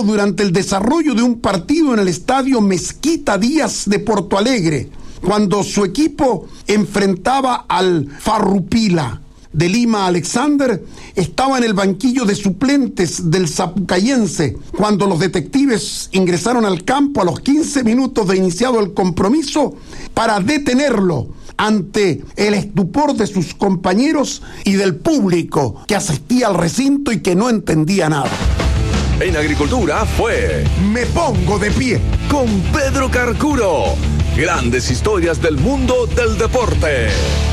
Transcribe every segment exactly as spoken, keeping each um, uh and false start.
durante el desarrollo de un partido en el estadio Mezquita Díaz de Porto Alegre, cuando su equipo enfrentaba al Farroupilha de Lima. Alexander estaba en el banquillo de suplentes del Sapucayense cuando los detectives ingresaron al campo a los quince minutos de iniciado el compromiso para detenerlo ante el estupor de sus compañeros y del público que asistía al recinto y que no entendía nada. En Agricultura fue Me Pongo de Pie con Pedro Carcuro. Grandes historias del mundo del deporte.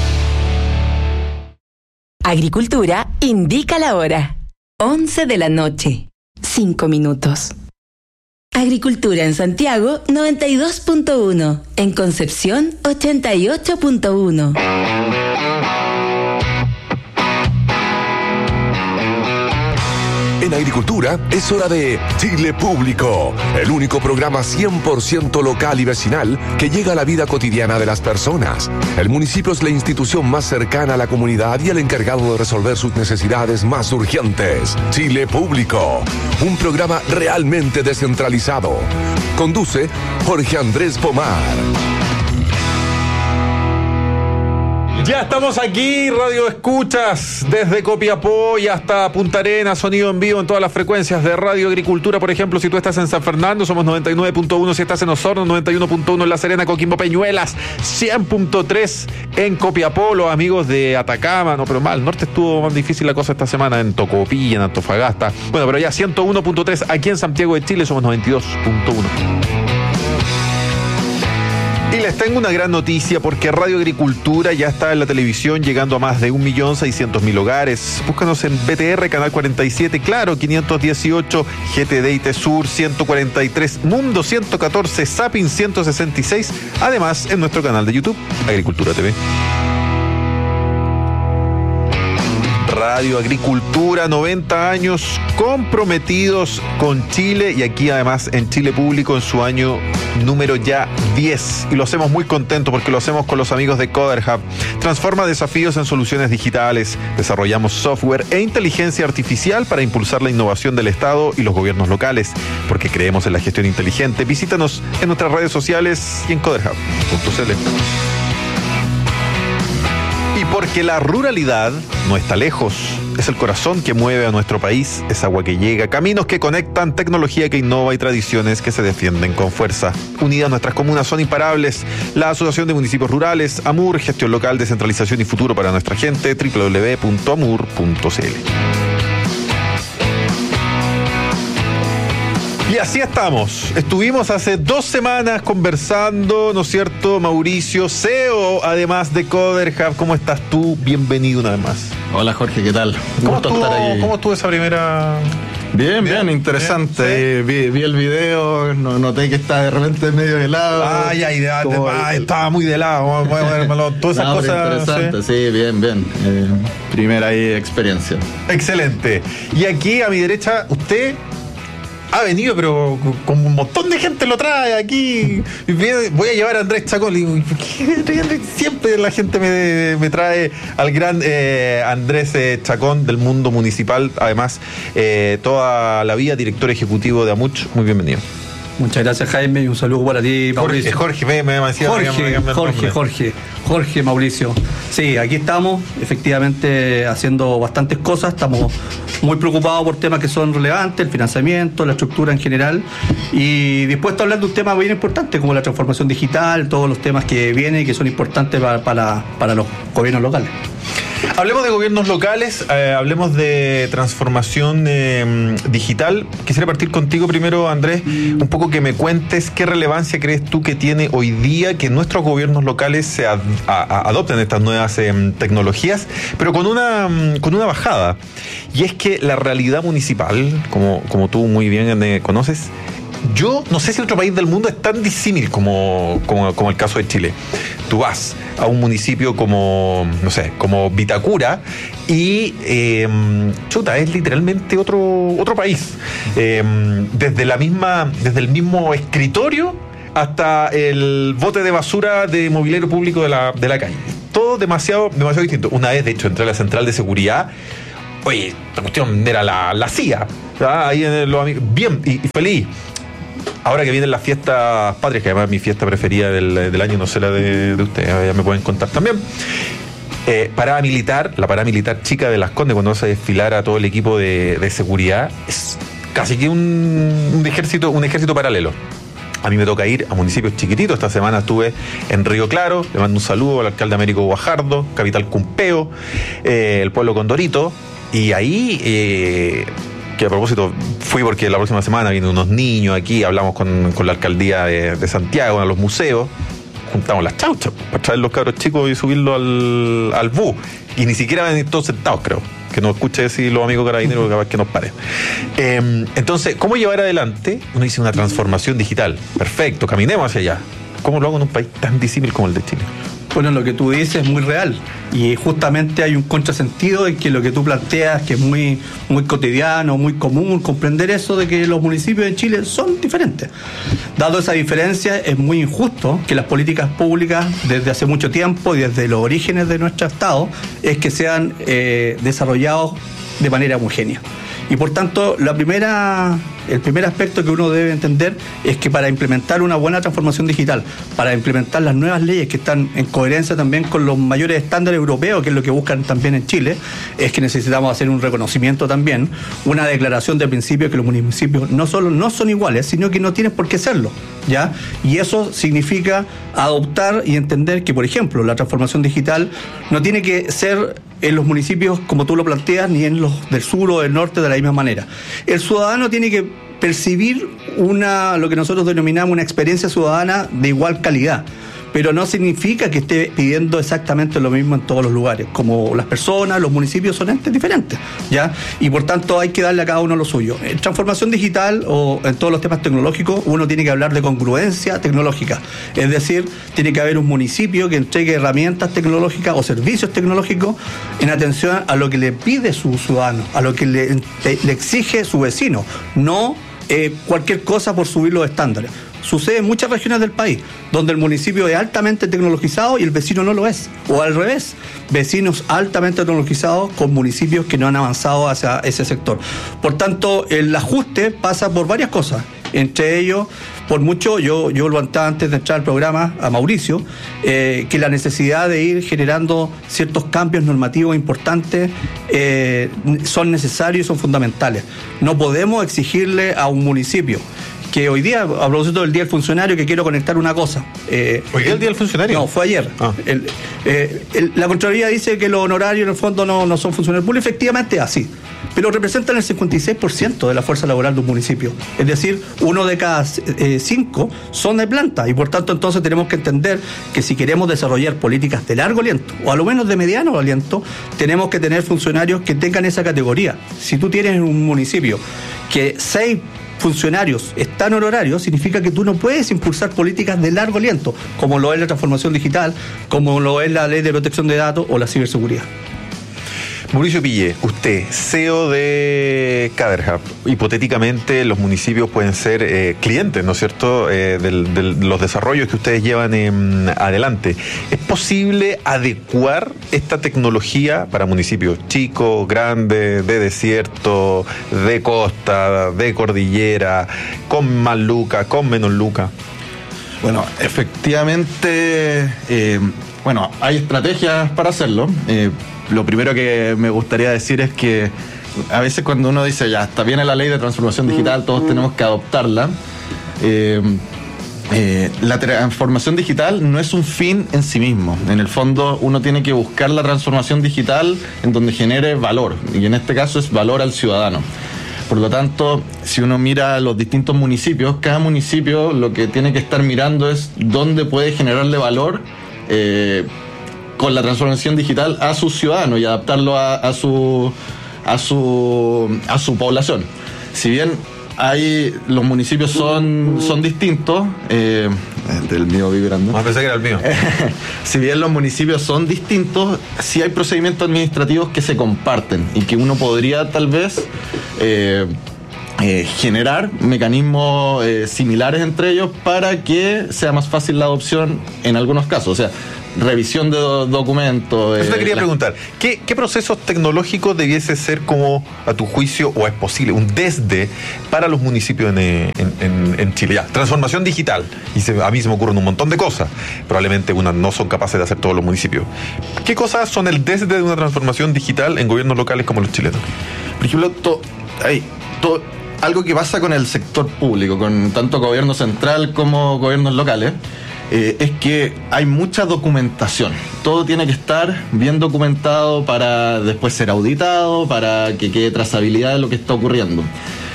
Agricultura indica la hora. once de la noche. cinco minutos. Agricultura en Santiago, noventa y dos punto uno. En Concepción, ochenta y ocho punto uno. En Agricultura es hora de Chile Público, el único programa cien por ciento local y vecinal que llega a la vida cotidiana de las personas. El municipio es la institución más cercana a la comunidad y el encargado de resolver sus necesidades más urgentes. Chile Público, un programa realmente descentralizado. Conduce Jorge Andrés Pomar. Ya estamos aquí, Radio Escuchas, desde Copiapó y hasta Punta Arenas, sonido en vivo en todas las frecuencias de Radio Agricultura. Por ejemplo, si tú estás en San Fernando, somos noventa y nueve punto uno, si estás en Osorno, noventa y uno punto uno en La Serena, Coquimbo, Peñuelas, cien punto tres en Copiapó. Los amigos de Atacama, no, pero mal, al norte estuvo más difícil la cosa esta semana, en Tocopilla, en Antofagasta. Bueno, pero ya ciento uno punto tres aquí en Santiago de Chile, somos noventa y dos punto uno. Y les tengo una gran noticia porque Radio Agricultura ya está en la televisión, llegando a más de un millón seiscientos mil hogares. Búscanos en B T R, Canal cuarenta y siete, Claro, quinientos dieciocho, G T D y T-Sur ciento cuarenta y tres, Mundo ciento catorce, Zapping ciento sesenta y seis, además en nuestro canal de YouTube, Agricultura T V. Radio Agricultura, noventa años comprometidos con Chile, y aquí además en Chile Público en su año número ya diez, y lo hacemos muy contento porque lo hacemos con los amigos de CoderHub. Transforma desafíos en soluciones digitales. Desarrollamos software e inteligencia artificial para impulsar la innovación del Estado y los gobiernos locales, porque creemos en la gestión inteligente. Visítanos en nuestras redes sociales y en coderhub punto c l. Y porque la ruralidad no está lejos, es el corazón que mueve a nuestro país, es agua que llega, caminos que conectan, tecnología que innova y tradiciones que se defienden con fuerza. Unidas nuestras comunas son imparables. La Asociación de Municipios Rurales, AMUR, gestión local, descentralización y futuro para nuestra gente, doble u doble u doble u punto amur punto c l. Y así estamos. Estuvimos hace dos semanas conversando, ¿no es cierto? Mauricio, C E O, además de CoderHub. ¿Cómo estás tú? Bienvenido una vez más. Hola Jorge, ¿qué tal? ¿Cómo estuvo, estar aquí. ¿Cómo estuvo esa primera...? Bien, bien, bien interesante. Bien, sí. vi, vi el video, no, noté que está de repente medio helado. Ay, ay, de, como, ay estaba muy de helado. Todas esas no, cosas. Interesante, ¿sí? sí, bien, bien. Eh, primera ahí experiencia. Excelente. Y aquí a mi derecha, usted... ha venido, pero con un montón de gente lo trae aquí. Voy a llevar a Andrés Chacón. Le digo, ¿por qué siempre la gente me, me trae al gran eh, Andrés eh, Chacón del mundo municipal? Además, eh, toda la vida director ejecutivo de Amuch. Muy bienvenido. Muchas gracias, Jaime, y un saludo para ti, Mauricio. Jorge, Jorge, me, me decía, Jorge, me, me, me, Jorge, Jorge, Jorge, Mauricio. Sí, aquí estamos, efectivamente, haciendo bastantes cosas. Estamos muy preocupados por temas que son relevantes, el financiamiento, la estructura en general, y dispuesto a hablar de un tema bien importante como la transformación digital, todos los temas que vienen y que son importantes para, para, para los gobiernos locales. Hablemos de gobiernos locales, eh, hablemos de transformación eh, digital. Quisiera partir contigo primero, Andrés, un poco que me cuentes qué relevancia crees tú que tiene hoy día que nuestros gobiernos locales se ad, a, a, adopten estas nuevas eh, tecnologías, pero con una, con una bajada. Y es que la realidad municipal, como, como tú muy bien eh, conoces, yo no sé si otro país del mundo es tan disímil como, como, como el caso de Chile. Tú vas a un municipio como, no sé, como Vitacura y, eh, chuta, es literalmente otro, otro país. Eh, desde la misma, desde el mismo escritorio hasta el bote de basura de mobiliario público de la, de la calle. Todo demasiado, demasiado distinto. Una vez, de hecho, entré a la central de seguridad. Oye, la cuestión era la, la C I A. Ah, ahí en los amigos. Bien, y, y feliz. Ahora que vienen las fiestas patrias, que además es mi fiesta preferida del, del año, no sé la de, de ustedes, ya me pueden contar también. Eh, parada militar, la parada militar chica de Las Condes, cuando vas a desfilar a todo el equipo de, de seguridad, es casi que un, un ejército, un ejército paralelo. A mí me toca ir a municipios chiquititos. Esta semana estuve en Río Claro. Le mando un saludo al alcalde Américo Guajardo, Capital Cumpeo, eh, el pueblo Condorito. Y ahí, eh, que a propósito, fui porque la próxima semana vienen unos niños aquí. Hablamos con, con la alcaldía de, de Santiago, a los museos. Juntamos las chauchas para traer los cabros chicos y subirlo al, al bus. Y ni siquiera van a venir todos sentados, creo. Que nos escuche decir los amigos carabineros, capaz que nos pare. Eh, entonces, ¿cómo llevar adelante? Uno dice una transformación digital. Perfecto, caminemos hacia allá. ¿Cómo lo hago en un país tan disímil como el de Chile? Bueno, lo que tú dices es muy real y justamente hay un contrasentido en que lo que tú planteas, que es muy, muy cotidiano, muy común, comprender eso de que los municipios de Chile son diferentes. Dado esa diferencia, es muy injusto que las políticas públicas desde hace mucho tiempo y desde los orígenes de nuestro Estado es que sean eh, desarrollados de manera homogénea. Y por tanto, la primera, el primer aspecto que uno debe entender es que para implementar una buena transformación digital, para implementar las nuevas leyes que están en coherencia también con los mayores estándares europeos, que es lo que buscan también en Chile, es que necesitamos hacer un reconocimiento también, una declaración de principio que los municipios no solo no son iguales, sino que no tienen por qué serlo, ¿ya? Y eso significa adoptar y entender que, por ejemplo, la transformación digital no tiene que ser en los municipios como tú lo planteas, ni en los del sur o del norte de la misma manera. El ciudadano tiene que percibir una, lo que nosotros denominamos una experiencia ciudadana de igual calidad, pero no significa que esté pidiendo exactamente lo mismo en todos los lugares. Como las personas, los municipios son entes diferentes, ¿ya? Y por tanto hay que darle a cada uno lo suyo. En transformación digital o en todos los temas tecnológicos, uno tiene que hablar de congruencia tecnológica. Es decir, tiene que haber un municipio que entregue herramientas tecnológicas o servicios tecnológicos en atención a lo que le pide su ciudadano, a lo que le, le exige su vecino, no eh, cualquier cosa por subir los estándares. Sucede en muchas regiones del país, donde el municipio es altamente tecnologizado y el vecino no lo es. O al revés, vecinos altamente tecnologizados con municipios que no han avanzado hacia ese sector. Por tanto, el ajuste pasa por varias cosas. Entre ellos, por mucho, yo, yo lo antaba antes de entrar al programa a Mauricio, eh, que la necesidad de ir generando ciertos cambios normativos importantes eh, son necesarios y son fundamentales. No podemos exigirle a un municipio que hoy día, a propósito del Día del Funcionario, que quiero conectar una cosa. Eh, ¿Hoy día el Día del Funcionario? No, fue ayer. Ah. El, eh, el, la Contraloría dice que los honorarios en el fondo no, no son funcionarios públicos, efectivamente es así, pero representan el cincuenta y seis por ciento de la fuerza laboral de un municipio. Es decir, uno de cada eh, cinco son de planta, y por tanto entonces tenemos que entender que si queremos desarrollar políticas de largo aliento, o a lo menos de mediano aliento, tenemos que tener funcionarios que tengan esa categoría. Si tú tienes un municipio que seis funcionarios están honorarios, significa que tú no puedes impulsar políticas de largo aliento, como lo es la transformación digital, como lo es la ley de protección de datos o la ciberseguridad. Mauricio Pille, usted, C E O de CaderHub. Hipotéticamente, los municipios pueden ser eh, clientes, ¿no es cierto?, eh, del, del, de los desarrollos que ustedes llevan eh, adelante. ¿Es posible adecuar esta tecnología para municipios chicos, grandes, de desierto, de costa, de cordillera, con más lucas, con menos lucas? Bueno, efectivamente, eh, bueno, hay estrategias para hacerlo. Eh, Lo primero que me gustaría decir es que a veces cuando uno dice, ya, está bien la ley de transformación digital, todos tenemos que adoptarla, eh, eh, la transformación digital no es un fin en sí mismo. En el fondo uno tiene que buscar la transformación digital en donde genere valor, y en este caso es valor al ciudadano. Por lo tanto, si uno mira los distintos municipios, cada municipio lo que tiene que estar mirando es dónde puede generarle valor eh, con la transformación digital a sus ciudadanos y adaptarlo a, a su a su a su población. Si bien hay los municipios son son distintos, eh, del mío vibrando. Ah, pensé que era el mío. Si bien los municipios son distintos, sí hay procedimientos administrativos que se comparten y que uno podría tal vez eh, eh, generar mecanismos eh, similares entre ellos para que sea más fácil la adopción en algunos casos. O sea, revisión de do- documentos. Eso te eh, quería la... preguntar. ¿Qué, ¿Qué procesos tecnológicos debiese ser como, a tu juicio, o es posible, un desde para los municipios en, en, en, en Chile? Ya, transformación digital. Y se, a mí se me ocurren un montón de cosas. Probablemente unas no son capaces de hacer todos los municipios. ¿Qué cosas son el desde de una transformación digital en gobiernos locales como los chilenos? Por ejemplo, to, hay, to, algo que pasa con el sector público, con tanto gobierno central como gobiernos locales, eh, es que hay mucha documentación. Todo tiene que estar bien documentado para después ser auditado, para que quede trazabilidad de lo que está ocurriendo.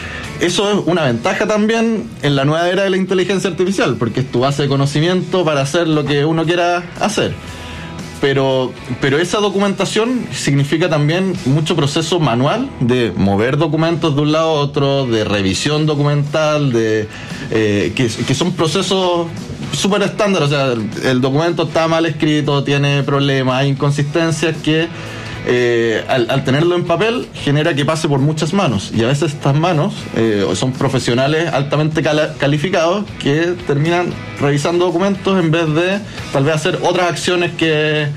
Eso es una ventaja también en la nueva era de la inteligencia artificial, porque es tu base de conocimiento para hacer lo que uno quiera hacer. Pero, pero esa documentación significa también mucho proceso manual de mover documentos de un lado a otro, de revisión documental, de eh, que, que son procesos súper estándar. O sea, el, el documento está mal escrito, tiene problemas, hay inconsistencias que eh, al, al tenerlo en papel genera que pase por muchas manos, y a veces estas manos eh, son profesionales altamente cala, calificados que terminan revisando documentos en vez de tal vez hacer otras acciones que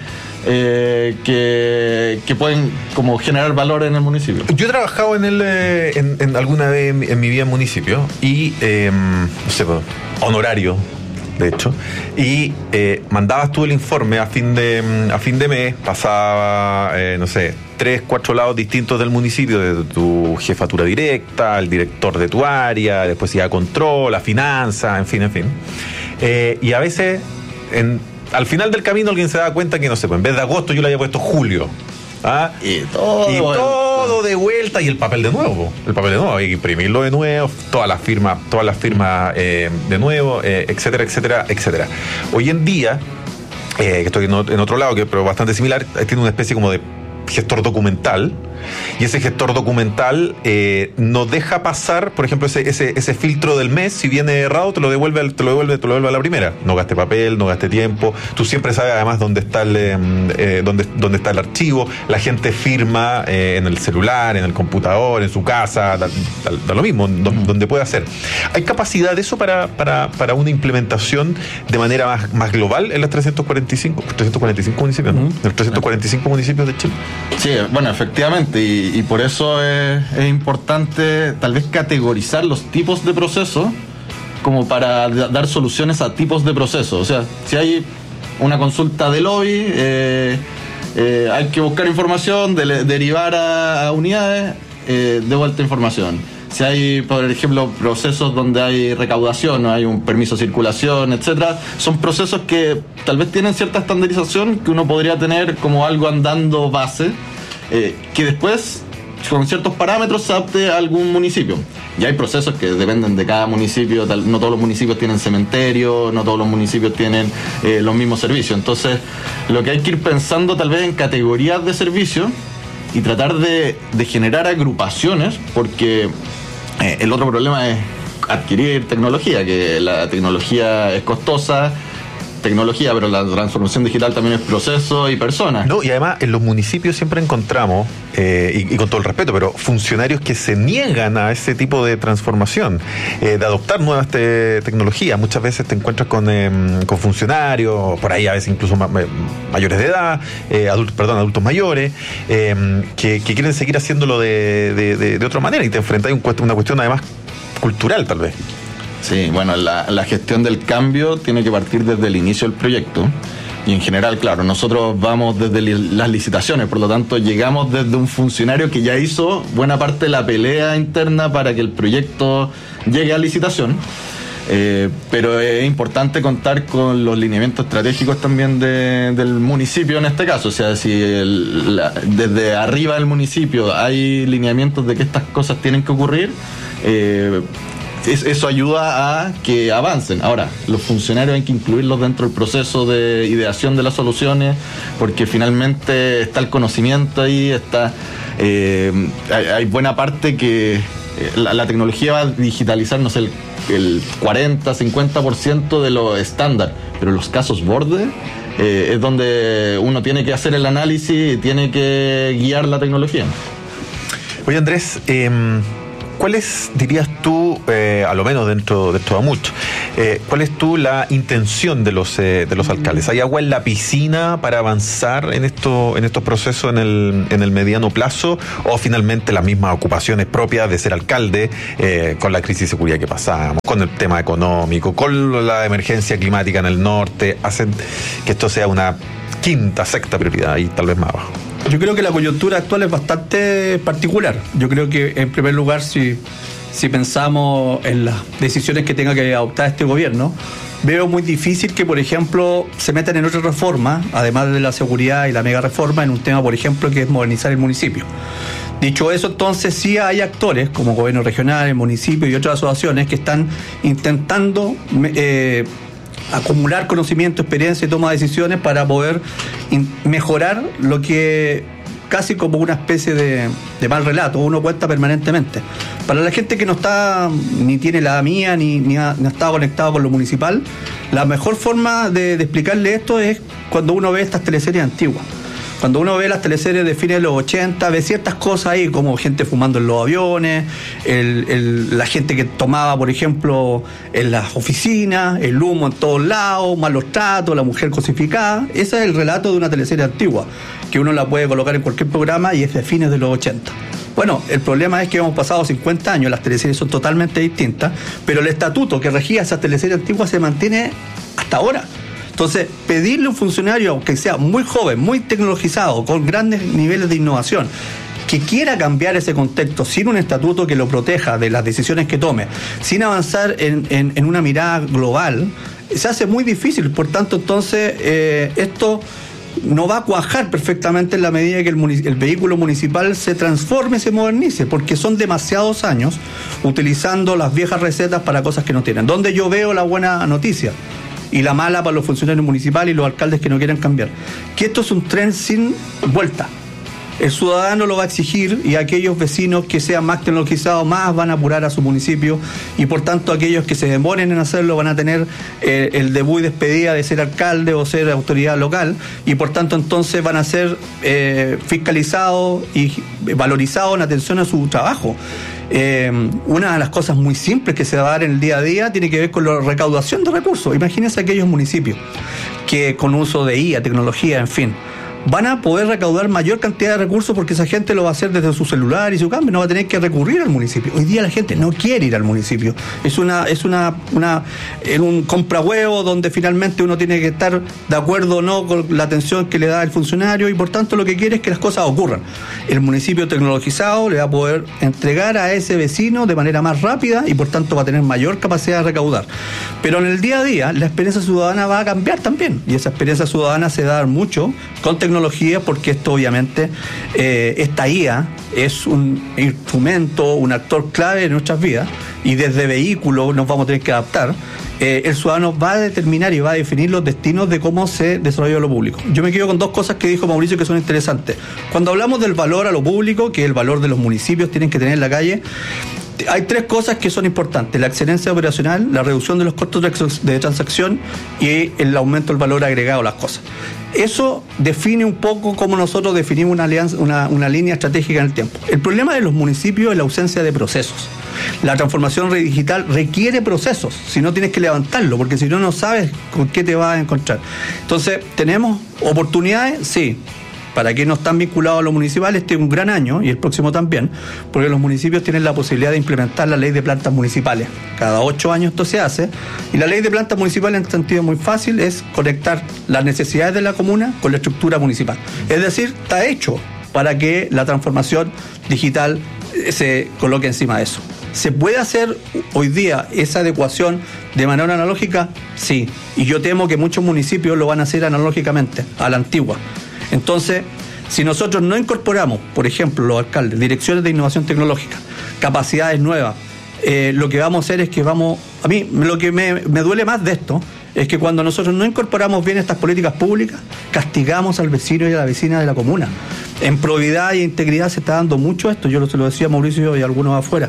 Eh, que, que pueden como generar valor en el municipio. Yo he trabajado en el eh, en, en alguna vez en, en mi vida en municipio y eh, no sé, honorario de hecho, y eh, mandabas tú el informe a fin de a fin de mes, pasaba eh, no sé, tres, cuatro lados distintos del municipio, de tu jefatura directa, el director de tu área, después iba a control, a finanzas, en fin, en fin. Eh, y a veces en al final del camino alguien se da cuenta que, no sé, pues en vez de agosto yo le había puesto julio. ¿Ah? Y todo, y todo de vuelta, y el papel de nuevo. El papel de nuevo, hay que imprimirlo de nuevo, todas las firmas, todas las firmas eh, de nuevo, eh, etcétera, etcétera, etcétera. Hoy en día, eh, que estoy en otro lado, que pero bastante similar, tiene una especie como de gestor documental, y ese gestor documental eh, no deja pasar, por ejemplo, ese, ese, ese filtro del mes. Si viene errado, te lo devuelve, al, te lo devuelve, te lo devuelve a la primera. No gaste papel, no gaste tiempo. Tú siempre sabes además dónde está el, eh, dónde, dónde está el archivo. La gente firma eh, en el celular, en el computador, en su casa, da, da, da lo mismo, do, donde puede hacer. ¿Hay capacidad de eso para, para, para una implementación de manera más, más global en los trescientos cuarenta y cinco municipios, ¿no? En los trescientos cuarenta y cinco municipios de Chile? Sí, bueno, efectivamente, y, y por eso es, es importante tal vez categorizar los tipos de procesos como para dar soluciones a tipos de procesos. O sea, si hay una consulta de lobby, eh, eh, hay que buscar información, de, derivar a, a unidades, eh, de vuelta información. Si hay, por ejemplo, procesos donde hay recaudación, hay un permiso de circulación, etcétera, son procesos que tal vez tienen cierta estandarización que uno podría tener como algo andando base, eh, que después con ciertos parámetros se adapte a algún municipio. Y hay procesos que dependen de cada municipio, tal, no todos los municipios tienen cementerio, no todos los municipios tienen eh, los mismos servicios. Entonces, lo que hay que ir pensando tal vez en categorías de servicios y tratar de, de generar agrupaciones, porque eh, el otro problema es adquirir tecnología, que la tecnología es costosa, tecnología, pero la transformación digital también es proceso y personas. No, y además en los municipios siempre encontramos, eh, y, y con todo el respeto, pero funcionarios que se niegan a ese tipo de transformación, eh, de adoptar nuevas te- tecnologías. Muchas veces te encuentras con, eh, con funcionarios, por ahí a veces incluso ma- mayores de edad, eh, adultos, perdón, adultos mayores, eh, que, que quieren seguir haciéndolo de, de, de, de otra manera, y te enfrentas a un, una cuestión además cultural, tal vez. Sí, bueno, la, la gestión del cambio tiene que partir desde el inicio del proyecto. Y en general, claro, nosotros vamos desde li- las licitaciones, por lo tanto llegamos desde un funcionario que ya hizo buena parte de la pelea interna para que el proyecto llegue a licitación. Eh, pero es importante contar con los lineamientos estratégicos también de, del municipio en este caso. O sea, si el, la, desde arriba del municipio hay lineamientos de que estas cosas tienen que ocurrir, eh, eso ayuda a que avancen. Ahora, los funcionarios hay que incluirlos dentro del proceso de ideación de las soluciones, porque finalmente está el conocimiento ahí, está eh, hay, hay buena parte que eh, la, la tecnología va a digitalizar, no sé, el, el cuarenta, cincuenta por ciento de lo estándar, pero los casos borde eh, es donde uno tiene que hacer el análisis y tiene que guiar la tecnología. Oye, Andrés, eh, ¿cuál es, dirías tú, eh, a lo menos dentro de esto va mucho, eh, cuál es tú la intención de los eh, de los alcaldes? ¿Hay agua en la piscina para avanzar en esto, en estos procesos en el, en el mediano plazo, o finalmente las mismas ocupaciones propias de ser alcalde, eh, con la crisis de seguridad que pasamos, con el tema económico, con la emergencia climática en el norte, hacen que esto sea una quinta, sexta prioridad y tal vez más abajo? Yo creo que la coyuntura actual es bastante particular. Yo creo que, en primer lugar, si, si pensamos en las decisiones que tenga que adoptar este gobierno, veo muy difícil que, por ejemplo, se metan en otra reforma, además de la seguridad y la mega reforma, en un tema, por ejemplo, que es modernizar el municipio. Dicho eso, entonces sí hay actores, como gobierno regional, el municipio y otras asociaciones, que están intentando eh, acumular conocimiento, experiencia y toma de decisiones para poder in- mejorar lo que casi como una especie de, de mal relato uno cuenta permanentemente. Para la gente que no está, ni tiene la edad mía, ni, ni, ha, ni ha estado conectado con lo municipal, la mejor forma de, de explicarle esto es cuando uno ve estas teleseries antiguas. Cuando uno ve las teleseries de fines de los ochenta, ve ciertas cosas ahí, como gente fumando en los aviones, el, el, la gente que tomaba, por ejemplo, en las oficinas, el humo en todos lados, malos tratos, la mujer cosificada. Ese es el relato de una teleserie antigua, que uno la puede colocar en cualquier programa y es de fines de los ochenta. Bueno, el problema es que hemos pasado cincuenta años, las teleseries son totalmente distintas, pero el estatuto que regía esas teleseries antiguas se mantiene hasta ahora. Entonces, pedirle a un funcionario que sea muy joven, muy tecnologizado, con grandes niveles de innovación, que quiera cambiar ese contexto sin un estatuto que lo proteja de las decisiones que tome, sin avanzar en, en, en una mirada global, se hace muy difícil. Por tanto, entonces, eh, esto no va a cuajar perfectamente en la medida que el, munic- el vehículo municipal se transforme, se modernice, porque son demasiados años utilizando las viejas recetas para cosas que no tienen. ¿Dónde yo veo la buena noticia? Y la mala para los funcionarios municipales y los alcaldes que no quieran cambiar. Que esto es un tren sin vuelta. El ciudadano lo va a exigir y aquellos vecinos que sean más tecnologizados más van a apurar a su municipio y por tanto aquellos que se demoren en hacerlo van a tener eh, el debut y despedida de ser alcalde o ser autoridad local y por tanto entonces van a ser eh, fiscalizados y valorizados en atención a su trabajo. Eh, una de las cosas muy simples que se va a dar en el día a día tiene que ver con la recaudación de recursos. Imagínense aquellos municipios que con uso de I A, tecnología, en fin, van a poder recaudar mayor cantidad de recursos porque esa gente lo va a hacer desde su celular y su cambio, no va a tener que recurrir al municipio. Hoy día la gente no quiere ir al municipio. Es una, es una, una en un comprahuevo donde finalmente uno tiene que estar de acuerdo o no con la atención que le da el funcionario y por tanto lo que quiere es que las cosas ocurran. El municipio tecnologizado le va a poder entregar a ese vecino de manera más rápida y por tanto va a tener mayor capacidad de recaudar. Pero en el día a día la experiencia ciudadana va a cambiar también y esa experiencia ciudadana se va a dar mucho con tecnología tecnología porque esto obviamente eh, esta I A es un instrumento, un actor clave en nuestras vidas y desde vehículos nos vamos a tener que adaptar. Eh, el ciudadano va a determinar y va a definir los destinos de cómo se desarrolla lo público. Yo me quedo con dos cosas que dijo Mauricio que son interesantes. Cuando hablamos del valor a lo público, que el valor de los municipios tienen que tener en la calle, hay tres cosas que son importantes: la excelencia operacional, la reducción de los costos de transacción y el aumento del valor agregado a las cosas. Eso define un poco cómo nosotros definimos una alianza, una, una línea estratégica en el tiempo. El problema de los municipios es la ausencia de procesos. La transformación digital requiere procesos, si no tienes que levantarlo, porque si no, no sabes con qué te vas a encontrar. Entonces, ¿tenemos oportunidades? Sí. Para quienes no están vinculados a lo municipal, este es un gran año y el próximo también, porque los municipios tienen la posibilidad de implementar la ley de plantas municipales. Cada ocho años esto se hace y la ley de plantas municipales en sentido muy fácil es conectar las necesidades de la comuna con la estructura municipal. Es decir, está hecho para que la transformación digital se coloque encima de eso. ¿Se puede hacer hoy día esa adecuación de manera analógica? Sí, y yo temo que muchos municipios lo van a hacer analógicamente, a la antigua. Entonces, si nosotros no incorporamos, por ejemplo, los alcaldes, direcciones de innovación tecnológica, capacidades nuevas, eh, lo que vamos a hacer es que vamos... A mí, lo que me, me duele más de esto es que cuando nosotros no incorporamos bien estas políticas públicas, castigamos al vecino y a la vecina de la comuna. En probidad e integridad se está dando mucho esto, yo se lo decía a Mauricio y a algunos afuera.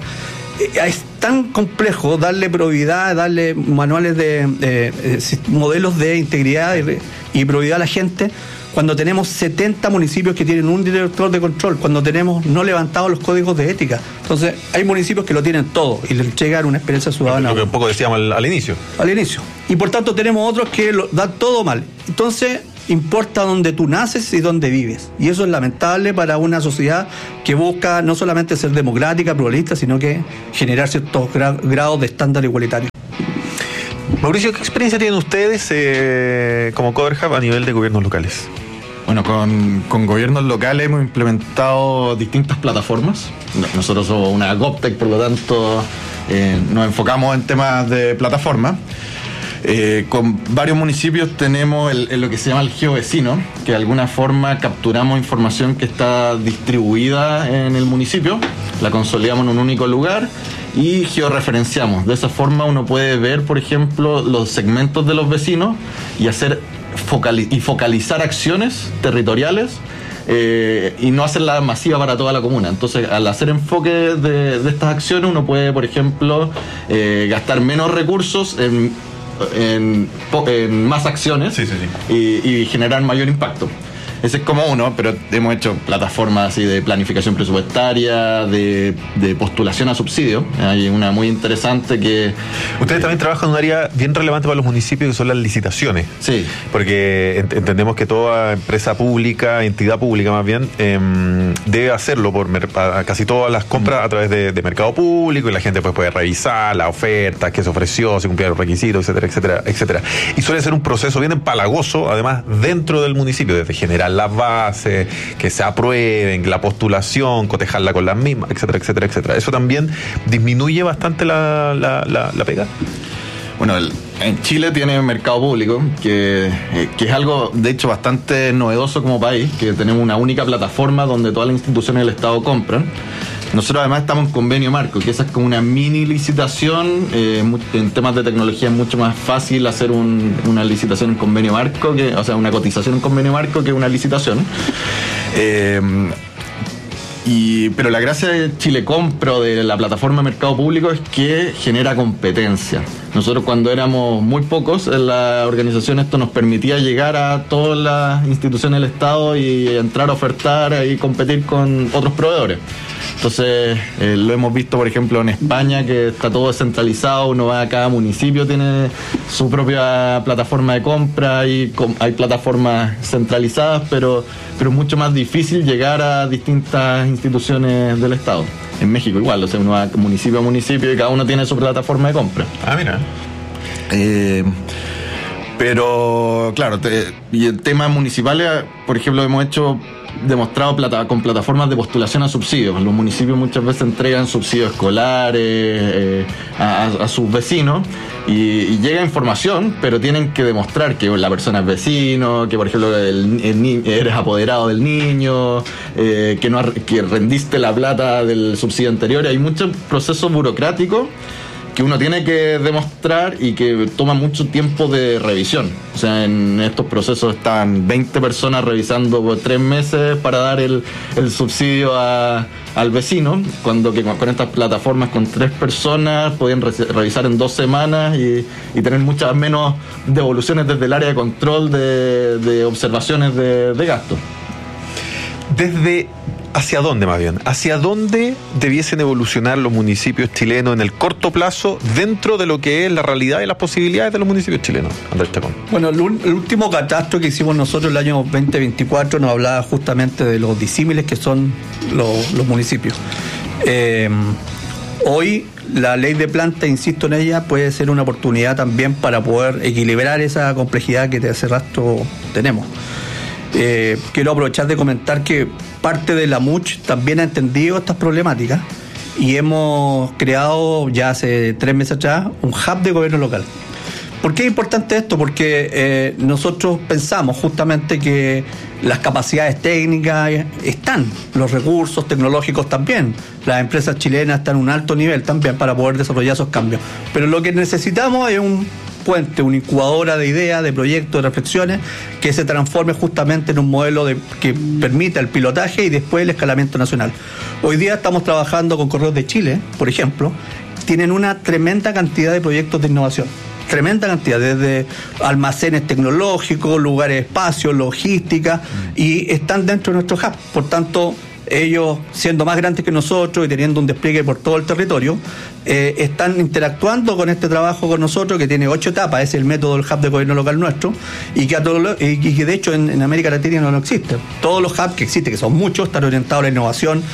Es tan complejo darle probidad, darle manuales de, de, de modelos de integridad y, y probidad a la gente, cuando tenemos setenta municipios que tienen un director de control, cuando tenemos no levantados los códigos de ética. Entonces, hay municipios que lo tienen todo y les llegan una experiencia ciudadana. Lo que un poco decíamos al, al inicio. Al inicio. Y por tanto, tenemos otros que lo dan todo mal. Entonces, importa dónde tú naces y dónde vives. Y eso es lamentable para una sociedad que busca no solamente ser democrática, pluralista, sino que generar ciertos gra- grados de estándar igualitario. Mauricio, ¿qué experiencia tienen ustedes eh, como CoderHub a nivel de gobiernos locales? Bueno, con, con gobiernos locales hemos implementado distintas plataformas. Nosotros somos una GovTech, por lo tanto eh, nos enfocamos en temas de plataforma. Eh, con varios municipios tenemos el, el, lo que se llama el geovecino, que de alguna forma capturamos información que está distribuida en el municipio, la consolidamos en un único lugar y georreferenciamos. De esa forma uno puede ver, por ejemplo, los segmentos de los vecinos y hacer focali- y focalizar acciones territoriales eh, y no hacerla masiva para toda la comuna. Entonces, al hacer enfoque de, de estas acciones, uno puede, por ejemplo, eh, gastar menos recursos en En, en más acciones sí, sí, sí. Y, y generar mayor impacto. Ese es como uno, pero hemos hecho plataformas así de planificación presupuestaria, de, de postulación a subsidio. Hay una muy interesante que... Ustedes también trabajan en un área bien relevante para los municipios, que son las licitaciones. Sí. Porque ent- entendemos que toda empresa pública, entidad pública más bien, eh, debe hacerlo por mer- casi todas las compras mm. a través de, de mercado público, y la gente pues puede revisar las ofertas, qué se ofreció, si cumplía los requisitos, etcétera, etcétera, etcétera. Y suele ser un proceso bien empalagoso, además, dentro del municipio, desde generar las bases, que se aprueben, la postulación, cotejarla con las mismas, etcétera, etcétera, etcétera. Eso también disminuye bastante la, la, la, la pega. Bueno, el, en Chile tiene mercado público, que, eh, que es algo, de hecho, bastante novedoso como país, que tenemos una única plataforma donde todas las instituciones del Estado compran. Nosotros además estamos en convenio marco, que esa es como una mini licitación. Eh, en temas de tecnología es mucho más fácil hacer un, una licitación en convenio marco, que, o sea, una cotización en convenio marco que una licitación. Eh, y, pero la gracia de Chile Compro, de la plataforma de mercado público, es que genera competencia. Nosotros, cuando éramos muy pocos en la organización, esto nos permitía llegar a todas las instituciones del Estado y entrar a ofertar y competir con otros proveedores. Entonces, eh, lo hemos visto, por ejemplo, en España, que está todo descentralizado. Uno va a cada municipio, tiene su propia plataforma de compra, y com- hay plataformas centralizadas, pero, pero es mucho más difícil llegar a distintas instituciones del Estado. En México igual, o sea, uno va municipio a municipio y cada uno tiene su plataforma de compra. Ah, mira. Eh, pero, claro, te, y en temas municipales, por ejemplo, hemos hecho... demostrado plata, con plataformas de postulación a subsidios. Los municipios muchas veces entregan subsidios escolares eh, a, a sus vecinos y, y llega información, pero tienen que demostrar que la persona es vecino, que por ejemplo el, el ni, eres apoderado del niño, eh, que, no, que rendiste la plata del subsidio anterior. Hay muchos procesos burocráticos que uno tiene que demostrar y que toma mucho tiempo de revisión. O sea, en estos procesos están veinte personas revisando por tres meses para dar el, el subsidio a, al vecino, cuando que con, con estas plataformas con tres personas pueden re- revisar en dos semanas y, y tener muchas menos devoluciones desde el área de control de, de observaciones de, de gasto. Desde... ¿Hacia dónde más bien? ¿Hacia dónde debiesen evolucionar los municipios chilenos en el corto plazo dentro de lo que es la realidad y las posibilidades de los municipios chilenos? Andrés Chacón. Bueno, el, el último catastro que hicimos nosotros el año veinte veinticuatro nos hablaba justamente de los disímiles que son los, los municipios. Eh, hoy la ley de planta, insisto en ella, puede ser una oportunidad también para poder equilibrar esa complejidad que de hace rato tenemos. Eh, quiero aprovechar de comentar que parte de la M U C H también ha entendido estas problemáticas y hemos creado ya hace tres meses atrás un hub de gobierno local. ¿Por qué es importante esto? Porque eh, nosotros pensamos justamente que las capacidades técnicas están, los recursos tecnológicos también, las empresas chilenas están en un alto nivel también para poder desarrollar esos cambios, pero lo que necesitamos es un puente, una incubadora de ideas, de proyectos, de reflexiones, que se transforme justamente en un modelo de, que permita el pilotaje y después el escalamiento nacional. Hoy día estamos trabajando con Correos de Chile, por ejemplo, tienen una tremenda cantidad de proyectos de innovación. Tremenda cantidad, desde almacenes tecnológicos, lugares de espacio, logística, y están dentro de nuestro hub. Por tanto, ellos, siendo más grandes que nosotros y teniendo un despliegue por todo el territorio, eh, están interactuando con este trabajo con nosotros, que tiene ocho etapas, es el método del hub de gobierno local nuestro, y que, a todo lo, y que de hecho en, en América Latina no, no existe. Todos los hubs que existen, que son muchos, están orientados a la innovación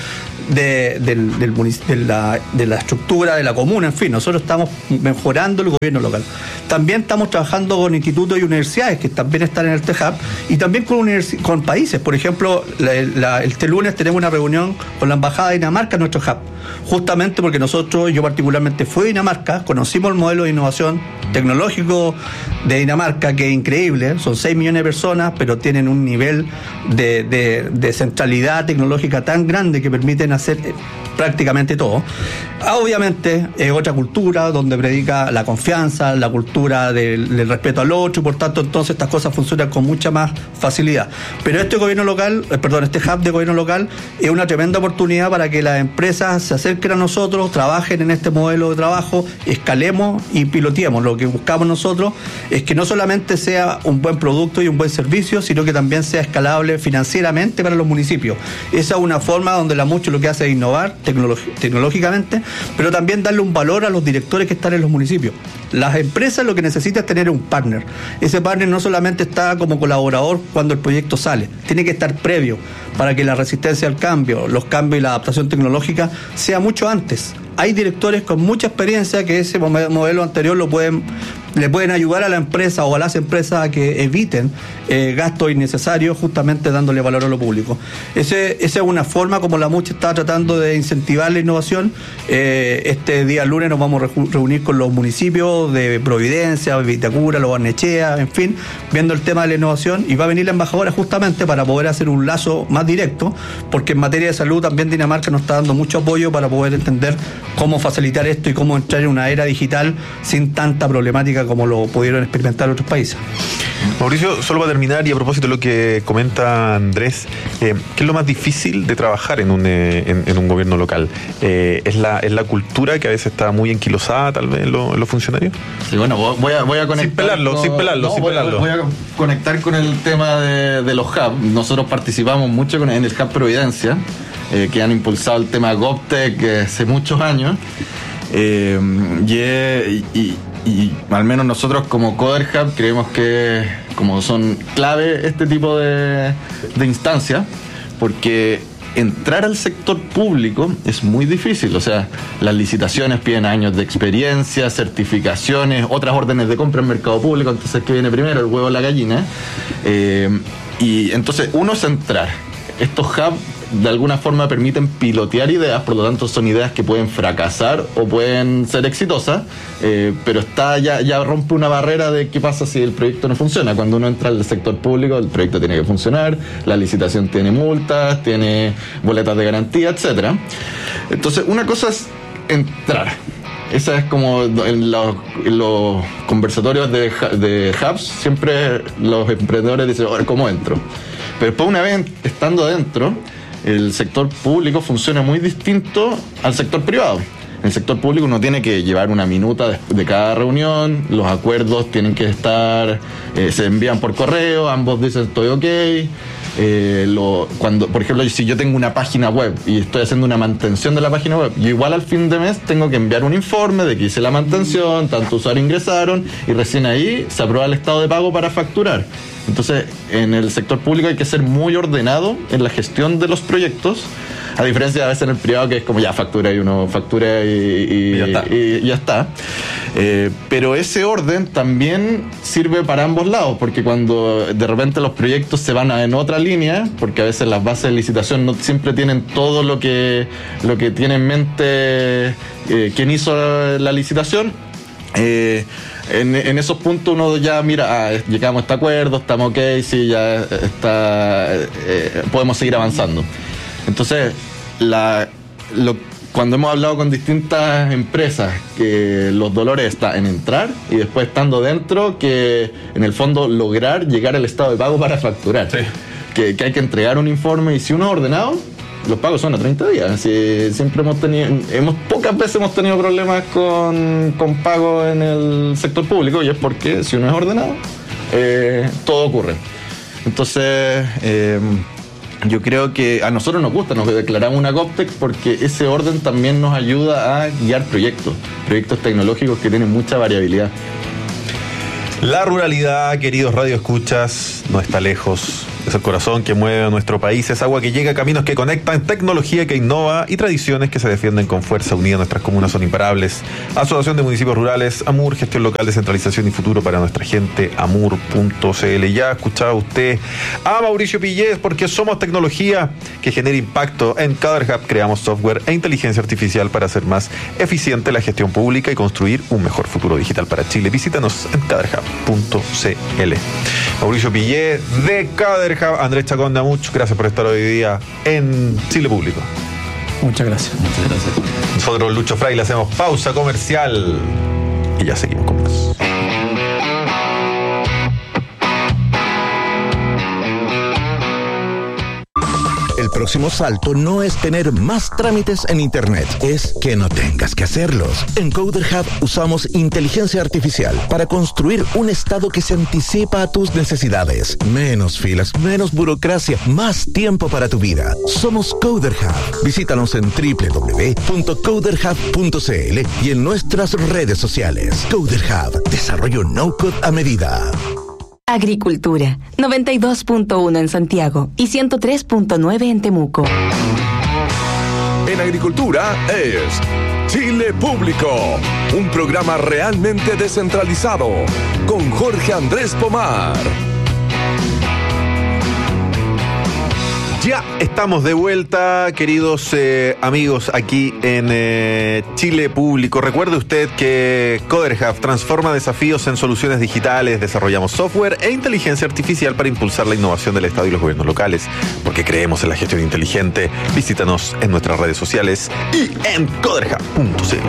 de, del, del, de, la, de la estructura de la comuna, en fin, nosotros estamos mejorando el gobierno local. También estamos trabajando con institutos y universidades que también están en el T Hub, y también con, universi- con países. Por ejemplo, la, la, este lunes tenemos una reunión con la Embajada de Dinamarca en nuestro hub, justamente porque nosotros, yo particularmente fui a Dinamarca, conocimos el modelo de innovación tecnológico de Dinamarca, que es increíble, son seis millones de personas, pero tienen un nivel de, de, de centralidad tecnológica tan grande que permiten hacer prácticamente todo. Obviamente es otra cultura donde predica la confianza, la cultura del, del respeto al otro, y por tanto entonces estas cosas funcionan con mucha más facilidad. Pero este gobierno local, eh, perdón, este hub de gobierno local es una tremenda oportunidad para que las empresas se acerquen a nosotros, trabajen en este modelo de trabajo, escalemos y piloteemos. Lo que buscamos nosotros es que no solamente sea un buen producto y un buen servicio, sino que también sea escalable financieramente para los municipios. Esa es una forma donde la Mucho lo que hace es innovar tecnolog- tecnológicamente, pero también darle un valor a los directores que están en los municipios. Las empresas lo que necesitan es tener un partner. Ese partner no solamente está como colaborador cuando el proyecto sale, tiene que estar previo para que la resistencia al cambio, los cambios y la adaptación tecnológica sea mucho antes. Hay directores con mucha experiencia que ese modelo anterior lo pueden, le pueden ayudar a la empresa o a las empresas a que eviten eh, gastos innecesarios, justamente dándole valor a lo público. Ese, esa es una forma como la Mucho está tratando de incentivar la innovación. Eh, este día lunes nos vamos a reunir con los municipios de Providencia, Vitacura, Lo Barnechea, en fin, viendo el tema de la innovación, y va a venir la embajadora justamente para poder hacer un lazo más directo, porque en materia de salud también Dinamarca nos está dando mucho apoyo para poder entender cómo facilitar esto y cómo entrar en una era digital sin tanta problemática como lo pudieron experimentar otros países. Mauricio, solo para terminar, y a propósito de lo que comenta Andrés, eh, ¿qué es lo más difícil de trabajar en un, eh, en, en un gobierno local? Eh, ¿es, la, ¿Es la cultura que a veces está muy enquilosada tal vez en, lo, en los funcionarios? Sí, bueno, voy a, voy a conectar. Sin pelarlo, con, sin pelarlo, no, sin voy, pelarlo. Voy a conectar con el tema de, de los hubs. Nosotros participamos mucho con, en el Hub Providencia, eh, que han impulsado el tema GovTech eh, hace muchos años. Eh, y, y, y al menos nosotros como Coder Hub creemos que como son clave este tipo de, de instancias, porque entrar al sector público es muy difícil. O sea, las licitaciones piden años de experiencia, certificaciones, otras órdenes de compra en mercado público. Entonces, ¿qué viene primero? El huevo o la gallina. Eh, y entonces uno es entrar. Estos hubs de alguna forma permiten pilotear ideas, por lo tanto son ideas que pueden fracasar o pueden ser exitosas, eh, pero está ya, ya rompe una barrera de qué pasa si el proyecto no funciona. Cuando uno entra al sector público, el proyecto tiene que funcionar, la licitación tiene multas, tiene boletas de garantía, etcétera. Entonces, una cosa es entrar. Esa es como en los, en los conversatorios de, de hubs, siempre los emprendedores dicen, ¿cómo entro? Pero después, una vez estando adentro, el sector público funciona muy distinto al sector privado. En el sector público uno tiene que llevar una minuta de, de cada reunión, los acuerdos tienen que estar, eh, se envían por correo, ambos dicen estoy ok. Eh, lo, cuando, por ejemplo, si yo tengo una página web y estoy haciendo una mantención de la página web, yo igual al fin de mes tengo que enviar un informe de que hice la mantención, tantos usuarios ingresaron y recién ahí se aprueba el estado de pago para facturar. Entonces, en el sector público hay que ser muy ordenado en la gestión de los proyectos, a diferencia de a veces en el privado, que es como ya factura y uno factura y, y, y ya está. Y, y ya está. Eh, pero ese orden también sirve para ambos lados, porque cuando de repente los proyectos se van a, en otra línea, porque a veces las bases de licitación no siempre tienen todo lo que, lo que tiene en mente eh, quien hizo la licitación. Eh, en, en esos puntos uno ya mira, ah, llegamos a este acuerdo, estamos ok, sí, ya está, eh, podemos seguir avanzando. Entonces, la, lo, cuando hemos hablado con distintas empresas, que los dolores están en entrar y después estando dentro, que en el fondo lograr llegar al estado de pago para facturar. Sí. Que, que hay que entregar un informe y si uno es ordenado, los pagos son a treinta días. Así, siempre hemos tenido, hemos, pocas veces hemos tenido problemas con, con pagos en el sector público, y es porque si uno es ordenado, eh, todo ocurre. Entonces, eh, yo creo que a nosotros nos gusta, nos declaramos una GovTech porque ese orden también nos ayuda a guiar proyectos, proyectos tecnológicos que tienen mucha variabilidad. La ruralidad, queridos radioescuchas, no está lejos. Es el corazón que mueve a nuestro país, es agua que llega, caminos que conectan, tecnología que innova y tradiciones que se defienden con fuerza. Unidas nuestras comunas son imparables. Asociación de Municipios Rurales, AMUR, gestión local, descentralización y futuro para nuestra gente, amur punto c l. Ya escuchaba usted a Mauricio Pillés, porque somos tecnología que genera impacto. En CaderHub creamos software e inteligencia artificial para hacer más eficiente la gestión pública y construir un mejor futuro digital para Chile. Visítanos en caderhub punto c l. Mauricio Pillés de CaderHub. Andrés Chacón de Amuch, gracias por estar hoy día en Chile Público. Muchas gracias. Muchas gracias. Nosotros, Lucho Fray, le hacemos pausa comercial y ya seguimos con más. El próximo salto no es tener más trámites en Internet, es que no tengas que hacerlos. En CoderHub usamos inteligencia artificial para construir un estado que se anticipa a tus necesidades. Menos filas, menos burocracia, más tiempo para tu vida. Somos CoderHub. Visítanos en doble u doble u doble u punto coderhub punto c l y en nuestras redes sociales. CoderHub, desarrollo no-code a medida. Agricultura, noventa y dos punto uno en Santiago y ciento tres punto nueve en Temuco. En Agricultura es Chile Público, un programa realmente descentralizado, con Jorge Andrés Pomar. Ya estamos de vuelta, queridos eh, amigos, aquí en eh, Chile Público. Recuerde usted que CoderHub transforma desafíos en soluciones digitales. Desarrollamos software e inteligencia artificial para impulsar la innovación del Estado y los gobiernos locales, porque creemos en la gestión inteligente. Visítanos en nuestras redes sociales y en coderhub punto c l.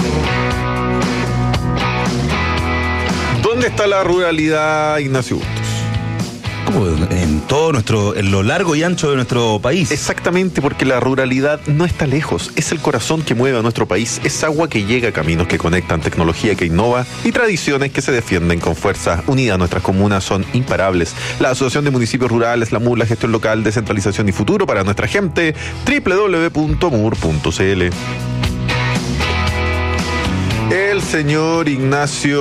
¿Dónde está la ruralidad, Ignacio Bustos? Como en todo nuestro, en lo largo y ancho de nuestro país. Exactamente, porque la ruralidad no está lejos, es el corazón que mueve a nuestro país, es agua que llega, caminos que conectan, tecnología que innova y tradiciones que se defienden con fuerza. Unidas nuestras comunas son imparables. La Asociación de Municipios Rurales, la AMUR, la gestión local, descentralización y futuro para nuestra gente, doble u doble u doble u punto amur punto c l. El señor Ignacio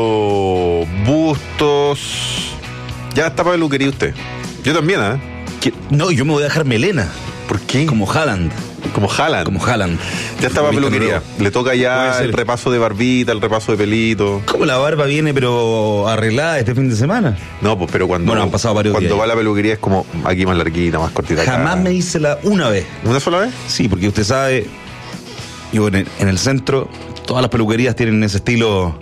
Bustos. Ya está para peluquería usted. Yo también, ¿eh? ¿Qué? No, yo me voy a dejar melena. ¿Por qué? Como Haaland. Como Haaland. Como Haaland. Ya está para peluquería. Le toca ya el repaso de barbita, el repaso de pelito. ¿Cómo la barba viene pero arreglada este fin de semana? No, pues pero cuando, bueno, han pasado varios cuando días. va a la peluquería es como aquí más larguita, más cortita. Jamás acá. Me hice la una vez. ¿Una sola vez? Sí, porque usted sabe, yo en el, en el centro, todas las peluquerías tienen ese estilo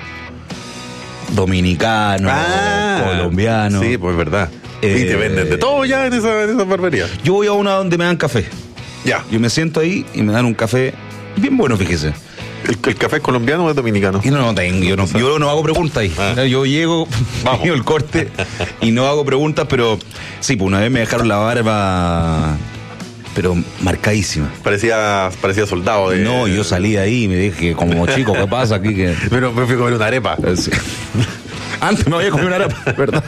dominicano, ah, colombiano. Sí, pues es verdad. Eh, y te venden de todo ya en esa, en esa barbería. Yo voy a una donde me dan café. Ya. Yo me siento ahí y me dan un café bien bueno, fíjese. ¿El, el café es colombiano o es dominicano? Yo no, no tengo, yo no, yo no hago preguntas ahí. Ah. Yo llego, pido el corte y no hago preguntas, pero sí, pues una vez me dejaron la barba, pero marcadísima. Parecía, parecía soldado. De... No, yo salí de ahí y me dije, como chico, ¿qué pasa aquí? Que... Pero me fui a comer una arepa. Sí. Antes me había comido una arepa, ¿verdad?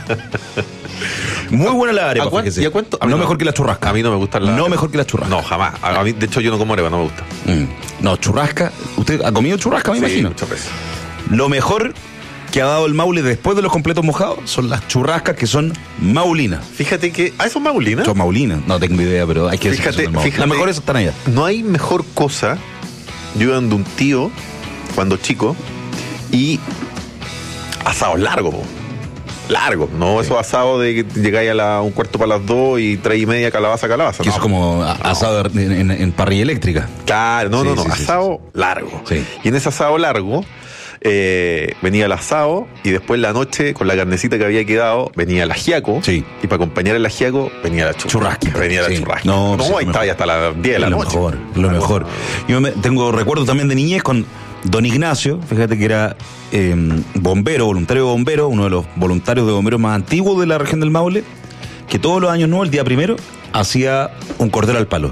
Muy buena la arepa, ¿A ¿Y a cuánto? A no, no mejor que la churrasca. A mí no me gusta la No arepa. mejor que la churrasca. No, jamás. A mí, de hecho, yo no como arepa, no me gusta. Mm. No, churrasca. ¿Usted ha comido churrasca, me sí, imagino? muchas veces. Lo mejor que ha dado el Maule después de los completos mojados son las churrascas que son maulinas. Fíjate que... ¿Ah, son maulinas? Son maulinas. No tengo idea, pero hay que decir fíjate, que son fíjate, las mejores están allá. No hay mejor cosa. Yo iba donde un tío, cuando chico, y asado largo, po. Largo, no sí. Esos asados de que llegáis a la, un cuarto para las dos y tres y media calabaza, calabaza. Que no, es como no. asado en, en, en parrilla eléctrica. Claro, no, sí, no, no, sí, asado sí, sí. largo. Sí. Y en ese asado largo eh, venía el asado y después la noche, con la carnecita que había quedado, venía el ajiaco. Sí. Y para acompañar el ajiaco venía la churrasca. churrasca. Venía la sí. churrasca. No, no sí, ahí estaba ya hasta las diez de la lo noche. Mejor, lo mejor. Yo me, tengo recuerdo también de niñez con don Ignacio, fíjate que era eh, bombero, voluntario bombero, uno de los voluntarios de bomberos más antiguos de la región del Maule, que todos los años nuevos, el día primero, hacía un cordero al palo.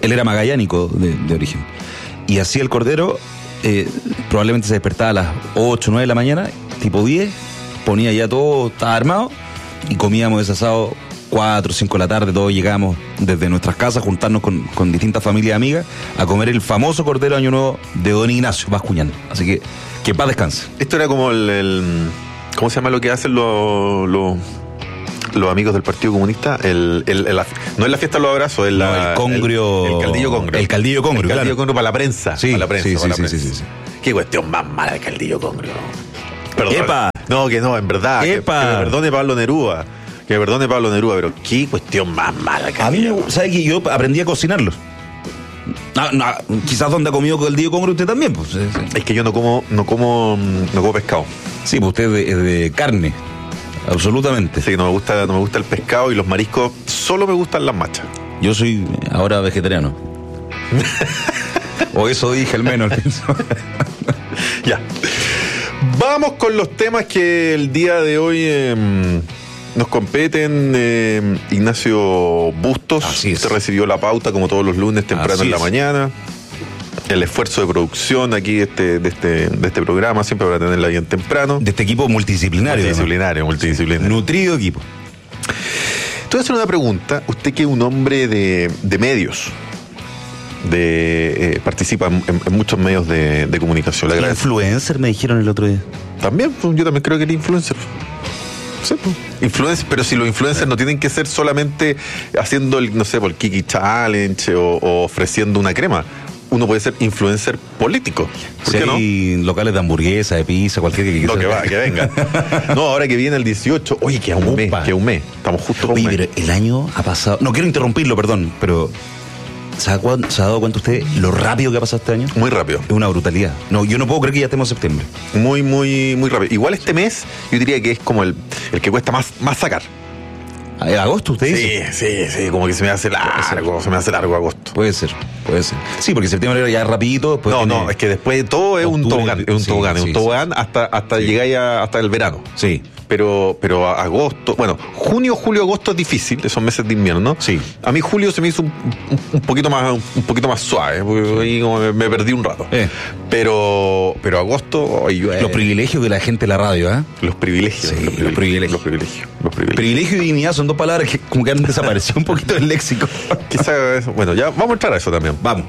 él era magallánico de, de origen. Y hacía el cordero, eh, probablemente se despertaba a las ocho, nueve de la mañana, tipo diez, ponía ya todo, estaba armado, y comíamos ese asado cuatro, cinco de la tarde, todos llegamos desde nuestras casas, juntarnos con, con distintas familias amigas, a comer el famoso cordero Año Nuevo de don Ignacio Bascuñán. Así que, que paz descanse. Esto era como el, el ¿cómo se llama lo que hacen los... los los amigos del Partido Comunista? El, el, el, no es la fiesta de los abrazos, es la, no, el congrio. El, el caldillo congrio. El caldillo congrio, el caldillo claro. congrio para la prensa. Sí, para la prensa, sí, para sí, la sí, prensa. sí, sí. Qué cuestión más mala el caldillo congrio. Perdón. ¡Epa! No, que no, en verdad. ¡Epa! Que, que me perdone Pablo Neruda. Que me perdone Pablo Neruda, pero qué cuestión más mala el A mí, caldillo. ¿sabe que yo aprendí a cocinarlos? No, no, quizás donde ha comido caldillo congrio usted también, pues. Es que yo no como, no como, no como pescado. Sí, pues usted es de, es de carne. Absolutamente. Así que no me gusta, no me gusta el pescado y los mariscos, solo me gustan las machas. Yo soy ahora vegetariano. O eso dije al menos. Ya. Vamos con los temas que el día de hoy eh, nos competen. eh, Ignacio Bustos. Así es. Se recibió la pauta como todos los lunes temprano Así en la es. mañana. El esfuerzo de producción aquí de este, de este, de este programa, siempre para tenerla bien temprano. De este equipo multidisciplinario. Multidisciplinario, multidisciplinario. Nutrido equipo. Te voy a hacer una pregunta. Usted que es un hombre de, de medios, de eh, participa en, en- en muchos medios de, de comunicación. Le agradezco. Influencer me dijeron el otro día. También, pues, yo también creo que era influencer. Sí, pues. Influencer, pero si los influencers no tienen que ser solamente haciendo el, no sé, por el Kiki Challenge o, o ofreciendo una crema. Uno puede ser influencer político. ¿Por Si qué no? hay locales de hamburguesa, de pizza, cualquier que No, que va, que venga. No, ahora que viene el dieciocho, oye, que a un mes, Opa. que a un mes. Estamos justo con Oye, un mes. pero el año ha pasado. No quiero interrumpirlo, perdón, pero ¿se ha, cuan- ¿se ha dado cuenta usted lo rápido que ha pasado este año? Muy rápido. Es una brutalidad. No, yo no puedo creer que ya estemos en septiembre. Muy, muy, muy rápido. Igual este mes, yo diría que es como el, el que cuesta más, más sacar. ¿En agosto usted dice? Sí, sí, sí, como que se me hace largo, se me hace largo agosto. Puede ser, puede ser. Sí, porque septiembre ya es rapidito. después No, viene- no, es que después de todo es un octubre, tobogán, es un sí, tobogán, es sí, un tobogán hasta, hasta Sí. llegáis a- hasta el verano. Sí. Pero, pero a- agosto, bueno, junio, julio, agosto es difícil, son meses de invierno. Sí. A mí julio se me hizo un, un- un poquito más, un poquito más suave, porque ahí como me, me perdí un rato. Eh. Pero, pero agosto, ay, yo, eh, Los privilegios de la gente de la radio, ¿ah? los privilegios, Sí, los los privilegios. los privilegios, los privilegios. Privilegio y dignidad son dos palabras que como que han desaparecido un poquito del léxico. Quizá eso- bueno, ya vamos a entrar a eso también. Vamos.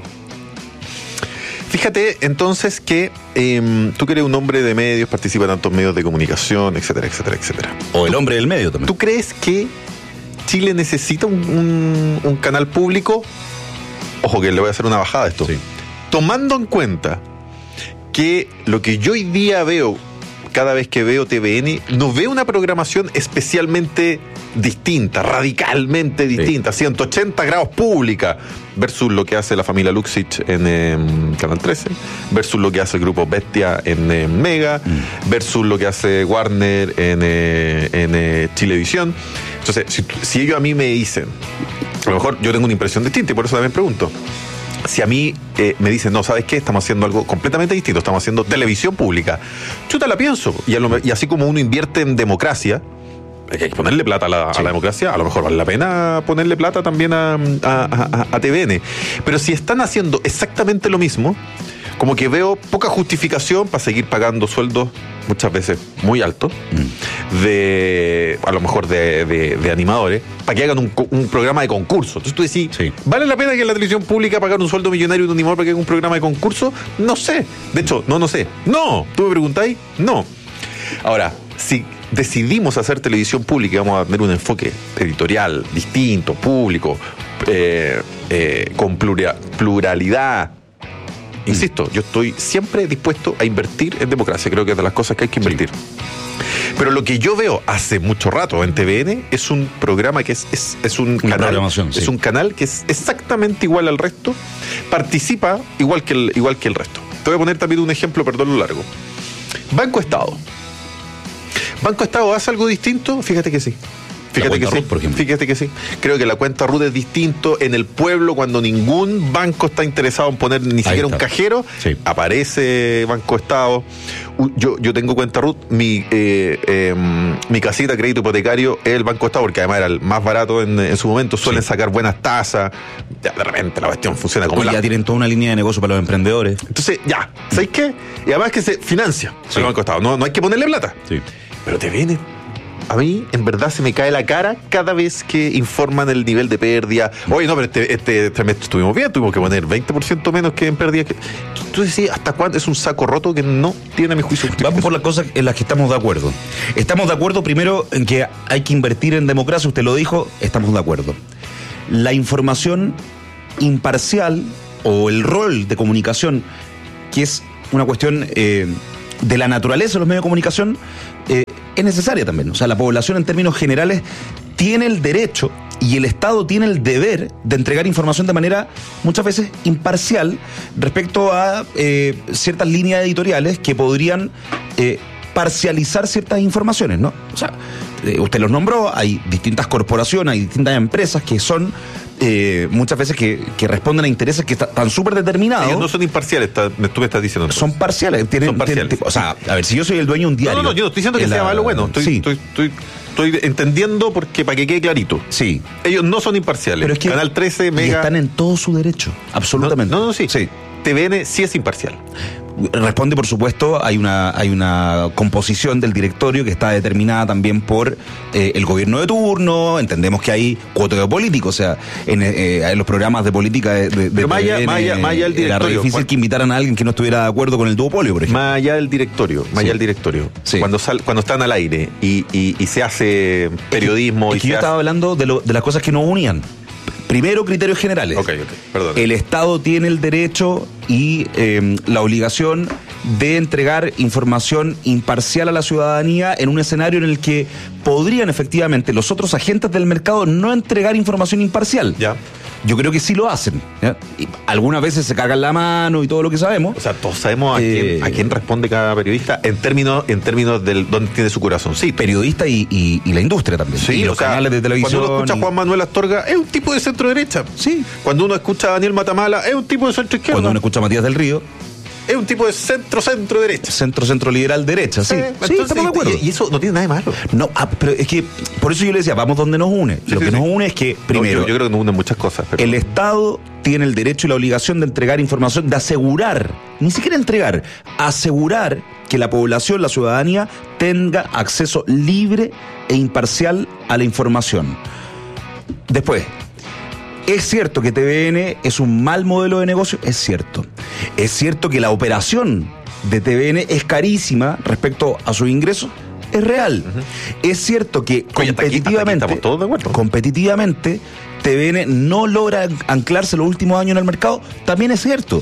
Fíjate entonces que eh, tú que eres un hombre de medios, participa en tantos medios de comunicación, etcétera, etcétera, etcétera. O el hombre del medio también. ¿Tú crees que Chile necesita un, un- un canal público? Ojo que le voy a hacer una bajada a esto. Sí. Tomando en cuenta que lo que yo hoy día veo cada vez que veo T V N, no veo una programación especialmente distinta, radicalmente distinta, ciento ochenta grados pública, versus lo que hace la familia Luxich en eh, Canal trece, versus lo que hace el grupo Bestia en eh, Mega, mm. versus lo que hace Warner en, eh, en eh, Chilevisión. Entonces, si, si ellos a mí me dicen, a lo mejor yo tengo una impresión distinta y por eso también pregunto, si a mí eh, me dicen, no, ¿sabes qué? Estamos haciendo algo completamente distinto, estamos haciendo televisión pública. Chuta, la pienso. Y, a lo, y así como uno invierte en democracia, hay que ponerle plata a la, sí. a la democracia, a lo mejor vale la pena ponerle plata también a, a, a, a T V N. Pero si están haciendo exactamente lo mismo, como que veo poca justificación para seguir pagando sueldos muchas veces muy altos, mm. de a lo mejor de, de, de animadores, para que hagan un, un programa de concurso. Entonces tú decís, sí. ¿vale la pena que en la televisión pública pagar un sueldo millonario de un animador para que haga un programa de concurso? No sé. De hecho, no, no sé. No. ¿Tú me preguntáis? No. Ahora, si decidimos hacer televisión pública y vamos a tener un enfoque editorial distinto, público, eh, eh, con plural, pluralidad, insisto, yo estoy siempre dispuesto a invertir en democracia. Creo que es de las cosas que hay que invertir. Sí. Pero lo que yo veo hace mucho rato en T V N es un programa que es, es, es un Una canal. sí. Es un canal que es exactamente igual al resto. Participa igual que el, igual que el resto. Te voy a poner también un ejemplo, perdón lo largo. Banco Estado. ¿Banco Estado hace algo distinto? Fíjate que sí. Fíjate que sí, por ejemplo. fíjate que sí. Creo que la cuenta R U T es distinto. En el pueblo, cuando ningún banco está interesado en poner ni siquiera un cajero, sí. aparece Banco Estado. Yo, yo tengo cuenta R U T, mi, eh, eh, mi casita, crédito hipotecario, es el Banco Estado, porque además era el más barato en, en su momento. Suelen sí. sacar buenas tasas. Ya, de repente la cuestión funciona como Hoy la... ya tienen toda una línea de negocio para los emprendedores. Entonces, ya, ¿sabéis qué? Y además que se financia sí. el Banco Estado. No, no hay que ponerle plata. Sí. Pero te viene. A mí, en verdad, se me cae la cara cada vez que informan el nivel de pérdida. Oye, no, pero este, este trimestre estuvimos bien, tuvimos que poner veinte por ciento menos que en pérdida. Tú decís, ¿hasta cuándo es un saco roto que no tiene, a mi juicio? Vamos por las cosas en las que estamos de acuerdo. Estamos de acuerdo, primero, en que hay que invertir en democracia, usted lo dijo, estamos de acuerdo. La información imparcial o el rol de comunicación, que es una cuestión eh, de la naturaleza de los medios de comunicación, eh, es necesaria también. O sea, la población en términos generales tiene el derecho y el Estado tiene el deber de entregar información de manera muchas veces imparcial respecto a eh, ciertas líneas editoriales que podrían eh, parcializar ciertas informaciones, ¿no? O sea, eh, usted los nombró, hay distintas corporaciones, hay distintas empresas que son eh, muchas veces que, que responden a intereses que están súper determinados. Ellos no son imparciales, está, tú me estás diciendo. Son parciales. Tienen, son parciales. Tienen, o sea, a ver, si yo soy el dueño de un diario... No, no, no, yo no estoy diciendo que sea la... malo o bueno. Estoy, sí. estoy, estoy, estoy entendiendo porque para que quede clarito. Sí. Ellos no son imparciales. Pero es que Canal trece, Mega... Y están en todo su derecho, absolutamente. No, no, no sí. sí. T V N sí es imparcial. Responde, por supuesto, hay una hay una composición del directorio que está determinada también por eh, el gobierno de turno. Entendemos que hay cuoteo político, o sea, en, eh, en los programas de política de, de, Pero más allá, más allá, más allá del directorio. Era difícil ¿cuál? que invitaran a alguien que no estuviera de acuerdo con el duopolio, por ejemplo. Más allá del directorio, más sí. allá del directorio. Sí. Cuando sal, cuando están al aire y, y, y se hace periodismo... Es que, y es que se yo hace... estaba hablando de, lo, de las cosas que nos unían. Primero, criterios generales. Ok, ok, perdón. El Estado tiene el derecho y eh, la obligación de entregar información imparcial a la ciudadanía en un escenario en el que podrían efectivamente los otros agentes del mercado no entregar información imparcial. Ya. Yo creo que sí lo hacen. ¿ya? Y algunas veces se cagan la mano y todo lo que sabemos. O sea, todos sabemos a, eh, quién, a quién responde cada periodista en términos en términos del dónde tiene su corazón. Sí, periodista y, y, y la industria también. Sí, y los o sea, canales de televisión. Cuando uno escucha a Juan Manuel Astorga, es un tipo de centro derecha. Sí. Cuando uno escucha a Daniel Matamala, es un tipo de centro izquierda. Cuando uno escucha a Matías del Río, es un tipo de centro-centro derecha. Centro-centro liberal derecha, sí. Eh, sí, estamos de acuerdo. Y, y eso no tiene nada de malo. No, ah, pero es que por eso yo le decía, vamos donde nos une. Sí, Lo sí, que sí. nos une es que, primero, no, yo, yo creo que nos unen muchas cosas. Pero... el Estado tiene el derecho y la obligación de entregar información, de asegurar, ni siquiera entregar, asegurar que la población, la ciudadanía, tenga acceso libre e imparcial a la información. Después, ¿es cierto que T V N es un mal modelo de negocio? Es cierto. Es cierto que la operación de T V N es carísima respecto a sus ingresos. Es real. Uh-huh. Es cierto que Oye, hasta aquí, competitivamente, hasta aquí estamos todos de acuerdo. competitivamente, T V N no logra anclarse los últimos años en el mercado. También es cierto.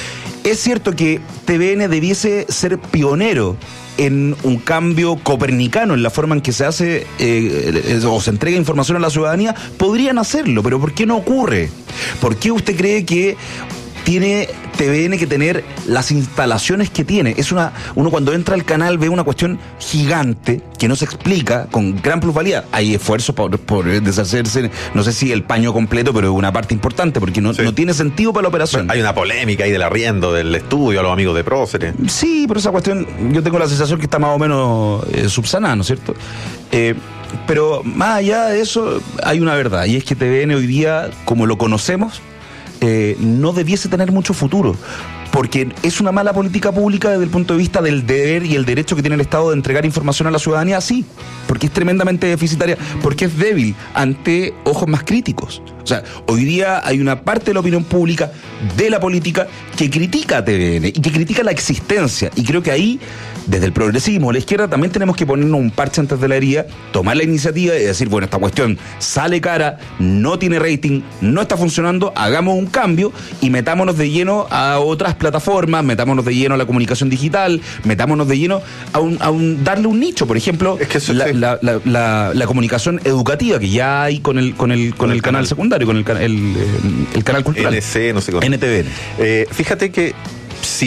Es cierto que T V N debiese ser pionero en un cambio copernicano en la forma en que se hace eh, o se entrega información a la ciudadanía. Podrían hacerlo, pero ¿por qué no ocurre? ¿Por qué usted cree que tiene T V N que tener las instalaciones que tiene? Es una, uno cuando entra al canal ve una cuestión gigante que no se explica, con gran plusvalía. Hay esfuerzos por, por deshacerse, no sé si el paño completo, pero una parte importante, porque no, sí. no tiene sentido para la operación. Bueno, hay una polémica ahí del arriendo del estudio a los amigos de Próceres. Sí, pero esa cuestión, yo tengo la sensación que está más o menos eh, subsanada, ¿no es cierto? Eh, pero más allá de eso, hay una verdad, y es que T V N hoy día, como lo conocemos, Eh, no debiese tener mucho futuro, porque es una mala política pública desde el punto de vista del deber y el derecho que tiene el Estado de entregar información a la ciudadanía, sí, porque es tremendamente deficitaria, porque es débil ante ojos más críticos. O sea, hoy día hay una parte de la opinión pública, de la política, que critica a T V N y que critica la existencia, y creo que ahí, desde el progresismo, la izquierda, también tenemos que ponernos un parche antes de la herida, tomar la iniciativa y decir, bueno, esta cuestión sale cara, no tiene rating, no está funcionando, hagamos un cambio y metámonos de lleno a otras plataformas, metámonos de lleno a la comunicación digital, metámonos de lleno a un, a un darle un nicho, por ejemplo, es que eso la, sí. la, la, la, la comunicación educativa que ya hay con el con el con, con el, el canal, canal secundario, con el, el, el, el canal cultural. N C, no sé cómo. N T V N. Eh, fíjate que si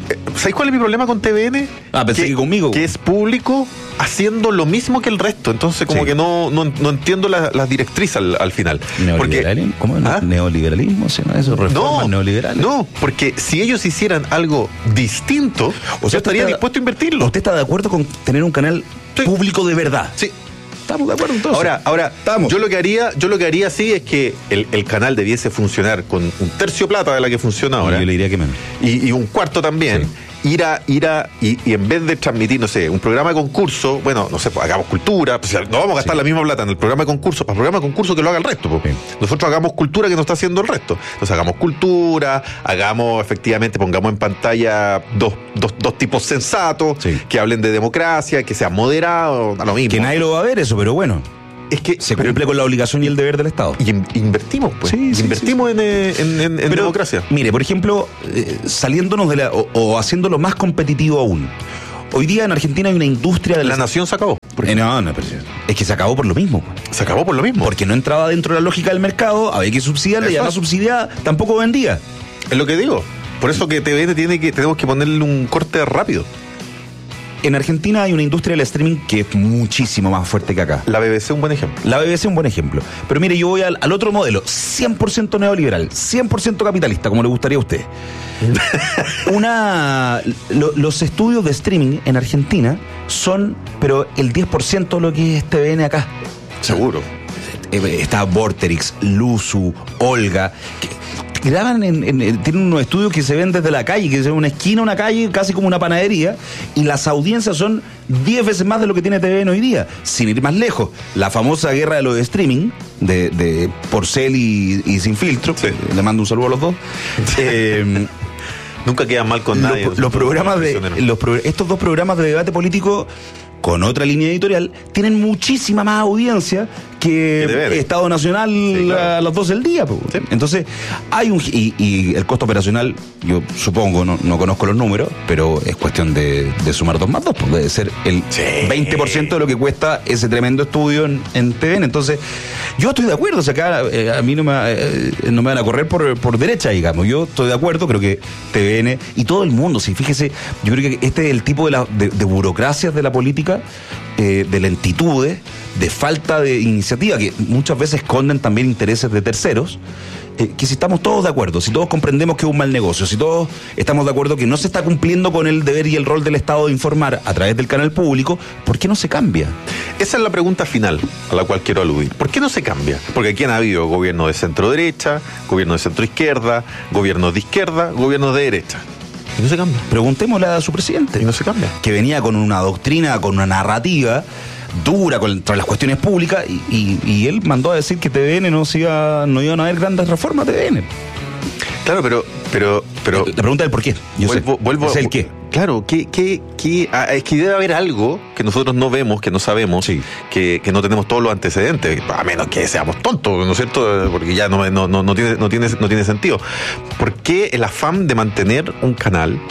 ¿sabes cuál es mi problema con T V N? Ah, pensé que conmigo. Que es público haciendo lo mismo que el resto. Entonces, como Sí. que no, no, no entiendo las la directrices al, al final. ¿Neoliberalismo? ¿Cómo? ¿Ah? ¿Neoliberalismo? ¿Sí, no? ¿Eso? ¿Reformas No, neoliberales? no, porque si ellos hicieran algo distinto, o sea, usted estaría está- dispuesto a invertirlo. ¿Usted está de acuerdo con tener un canal Sí. público de verdad? Sí. Estamos de acuerdo entonces. Ahora, ahora Estamos. yo lo que haría, yo lo que haría sí es que el, el canal debiese funcionar con un tercio plata de la que funciona ahora. Yo le diría que menos. Y, y un cuarto también. Ir a, ir a, y, y en vez de transmitir, no sé, un programa de concurso, bueno, no sé, pues hagamos cultura, pues, no vamos a gastar Sí. la misma plata en el programa de concurso, para el programa de concurso que lo haga el resto, pues. Sí. Nosotros hagamos cultura que no está haciendo el resto. Entonces hagamos cultura, hagamos efectivamente, pongamos en pantalla dos, dos, dos tipos sensatos, Sí. que hablen de democracia, que sean moderados, a lo mismo. Que nadie lo va a ver eso, pero bueno, Es que se pero- cumple con la obligación y el deber del Estado. y in- invertimos, pues. Sí, sí, invertimos en, eh, en, en- en Pero, democracia. Mire, por ejemplo, eh, saliéndonos de la. O, o haciéndolo más competitivo aún. Hoy día en Argentina hay una industria de La nación se acabó. Eh, no, no, pero es que se acabó por lo mismo. Se acabó por lo mismo. Porque no entraba dentro de la lógica del mercado, había que subsidiarle y Eso además es. subsidiada tampoco vendía. Es lo que digo. Por eso que T V N tiene que, tenemos que ponerle un corte rápido. En Argentina hay una industria del streaming que es muchísimo más fuerte que acá. La B B C es un buen ejemplo. La B B C es un buen ejemplo. Pero mire, yo voy al, al otro modelo, cien por ciento neoliberal, cien por ciento capitalista, como le gustaría a usted. Una lo- los estudios de streaming en Argentina son, pero el diez por ciento de lo que es T V N acá. Seguro. Eh, Está Vorterix, Luzu, Olga, que graban en, en- en- tienen unos estudios que se ven desde la calle, que se ven una esquina, una calle, casi como una panadería, y las audiencias son diez veces más de lo que tiene T V N hoy día, sin ir más lejos. La famosa guerra de los streaming, de, de Porcel y, y Sin Filtro, Sí. le mando un saludo a los dos. Eh, Nunca quedan mal con nadie. los, los programas de los pro- estos dos programas de debate político con otra línea editorial tienen muchísima más audiencia que Que deberes. Estado Nacional Sí, claro. a las doce del día. Po. Sí. Entonces, hay un y, y el costo operacional, yo supongo, no, no conozco los números, pero es cuestión de, de sumar dos más dos, pues debe ser el Sí. veinte por ciento de lo que cuesta ese tremendo estudio en, en T V N. Entonces, yo estoy de acuerdo, o sea, acá eh, a mí no me, eh, no me van a correr por, por derecha, digamos. Yo estoy de acuerdo, creo que T V N y todo el mundo, si fíjese, yo creo que este es el tipo de, la, de, de burocracias de la política, eh, de lentitudes, de falta de iniciativa, que muchas veces esconden también intereses de terceros, eh, que si estamos todos de acuerdo, si todos comprendemos que es un mal negocio, si todos estamos de acuerdo que no se está cumpliendo con el deber y el rol del Estado de informar a través del canal público, ¿por qué no se cambia? Esa es la pregunta final a la cual quiero aludir. ¿Por qué no se cambia? Porque aquí han habido gobiernos de centro derecha, gobiernos de centro izquierda, gobiernos de izquierda, gobiernos de derecha. Y no se cambia. Preguntémosle a su presidente. Y no se cambia. Que venía con una doctrina, con una narrativa dura contra las cuestiones públicas y, y- y él mandó a decir que T V N no, se iba, no iban a haber grandes reformas a T V N. Claro, pero, pero, pero La pregunta es el por qué. Yo vuelvo, sé. vuelvo Es el qué. Claro, ¿qué, qué, qué? Ah, es que debe haber algo que nosotros no vemos, que no sabemos, Sí. que, que no tenemos todos los antecedentes, a menos que seamos tontos, ¿no es cierto? Porque ya no, no, no, no, tiene, no, tiene, no tiene sentido. ¿Por qué el afán de mantener un canal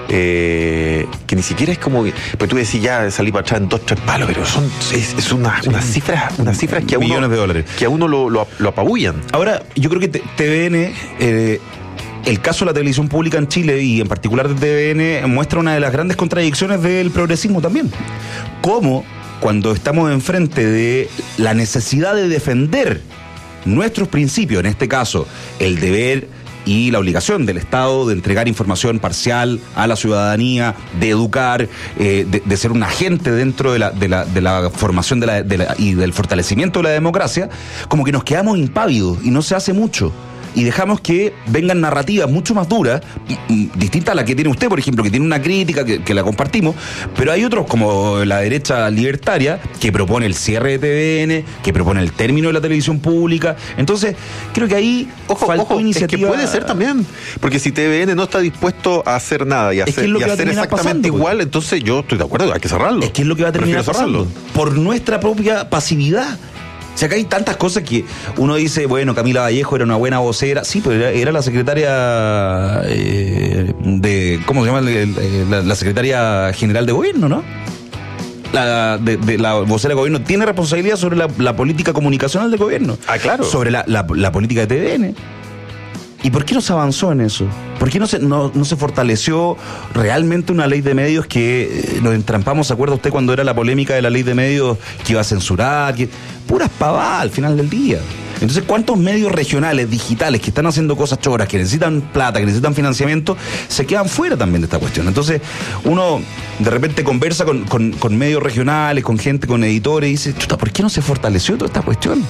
eh, que ni siquiera es como... Pues tú decís ya salí para atrás en dos, tres palos, pero son es, es una, unas cifras unas cifras que a uno, Millones de dólares. que a uno lo, lo, lo apabullan. Ahora, yo creo que T- TVN, eh, el caso de la televisión pública en Chile y en particular de T V N, muestra una de las grandes contradicciones del progresismo también. Cómo cuando estamos enfrente de la necesidad de defender nuestros principios, en este caso el deber y la obligación del Estado de entregar información parcial a la ciudadanía, de educar, eh, de, de ser un agente dentro de la, de la, de la formación de la, de la, y del fortalecimiento de la democracia, como que nos quedamos impávidos y no se hace mucho. Y dejamos que vengan narrativas mucho más duras, m- distintas a la que tiene usted, por ejemplo, que tiene una crítica que, que la compartimos, pero hay otros como la derecha libertaria que propone el cierre de T V N, que propone el término de la televisión pública. Entonces, creo que ahí Ojo, faltó ojo, iniciativa. es que puede ser también, porque si T V N no está dispuesto a hacer nada y a Es que hacer, es lo y que va a hacer terminar exactamente pasando, igual, entonces yo estoy de acuerdo, hay que cerrarlo. Es que es lo que va a terminar Prefiero pasando. Por nuestra propia pasividad. O sea, acá hay tantas cosas que uno dice, bueno, Camila Vallejo era una buena vocera. Sí, pero era, era la secretaria eh, de, ¿cómo se llama? La, la secretaria general de gobierno, ¿no? La, de, de la vocera de gobierno tiene responsabilidad sobre la, la política comunicacional del gobierno. Ah, claro. Sobre la, la, la política de T V N. ¿Y por qué no se avanzó en eso? ¿Por qué no se, no, no se fortaleció realmente una ley de medios que eh, nos entrampamos? ¿Se acuerda usted cuando era la polémica de la ley de medios que iba a censurar? Que, puras pavadas al final del día. Entonces, ¿cuántos medios regionales, digitales, que están haciendo cosas choras, que necesitan plata, que necesitan financiamiento, se quedan fuera también de esta cuestión? Entonces, uno de repente conversa con, con, con medios regionales, con gente, con editores, y dice, chuta, ¿por qué no se fortaleció toda esta cuestión?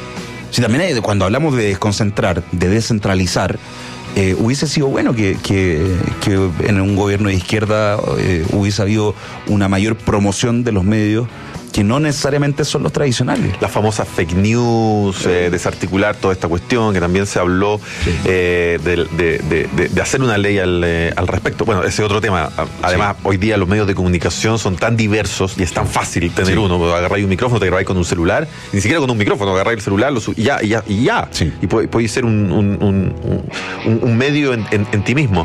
Si también hay, cuando hablamos de desconcentrar, de descentralizar, eh, hubiese sido bueno que, que, que en un gobierno de izquierda eh, hubiese habido una mayor promoción de los medios, que no necesariamente son los tradicionales. Las famosas fake news, eh, desarticular toda esta cuestión, que también se habló sí. eh, de, de, de, de hacer una ley al, eh, al respecto. Bueno, ese es otro tema. Además, sí. hoy día los medios de comunicación son tan diversos y es tan fácil tener sí. uno. Agarráis un micrófono, te grabáis con un celular, ni siquiera con un micrófono, agarráis el celular, lo sub- y ya, y ya, y ya. Sí. Y puede, puede ser un, un, un, un, un medio en, en, en ti mismo.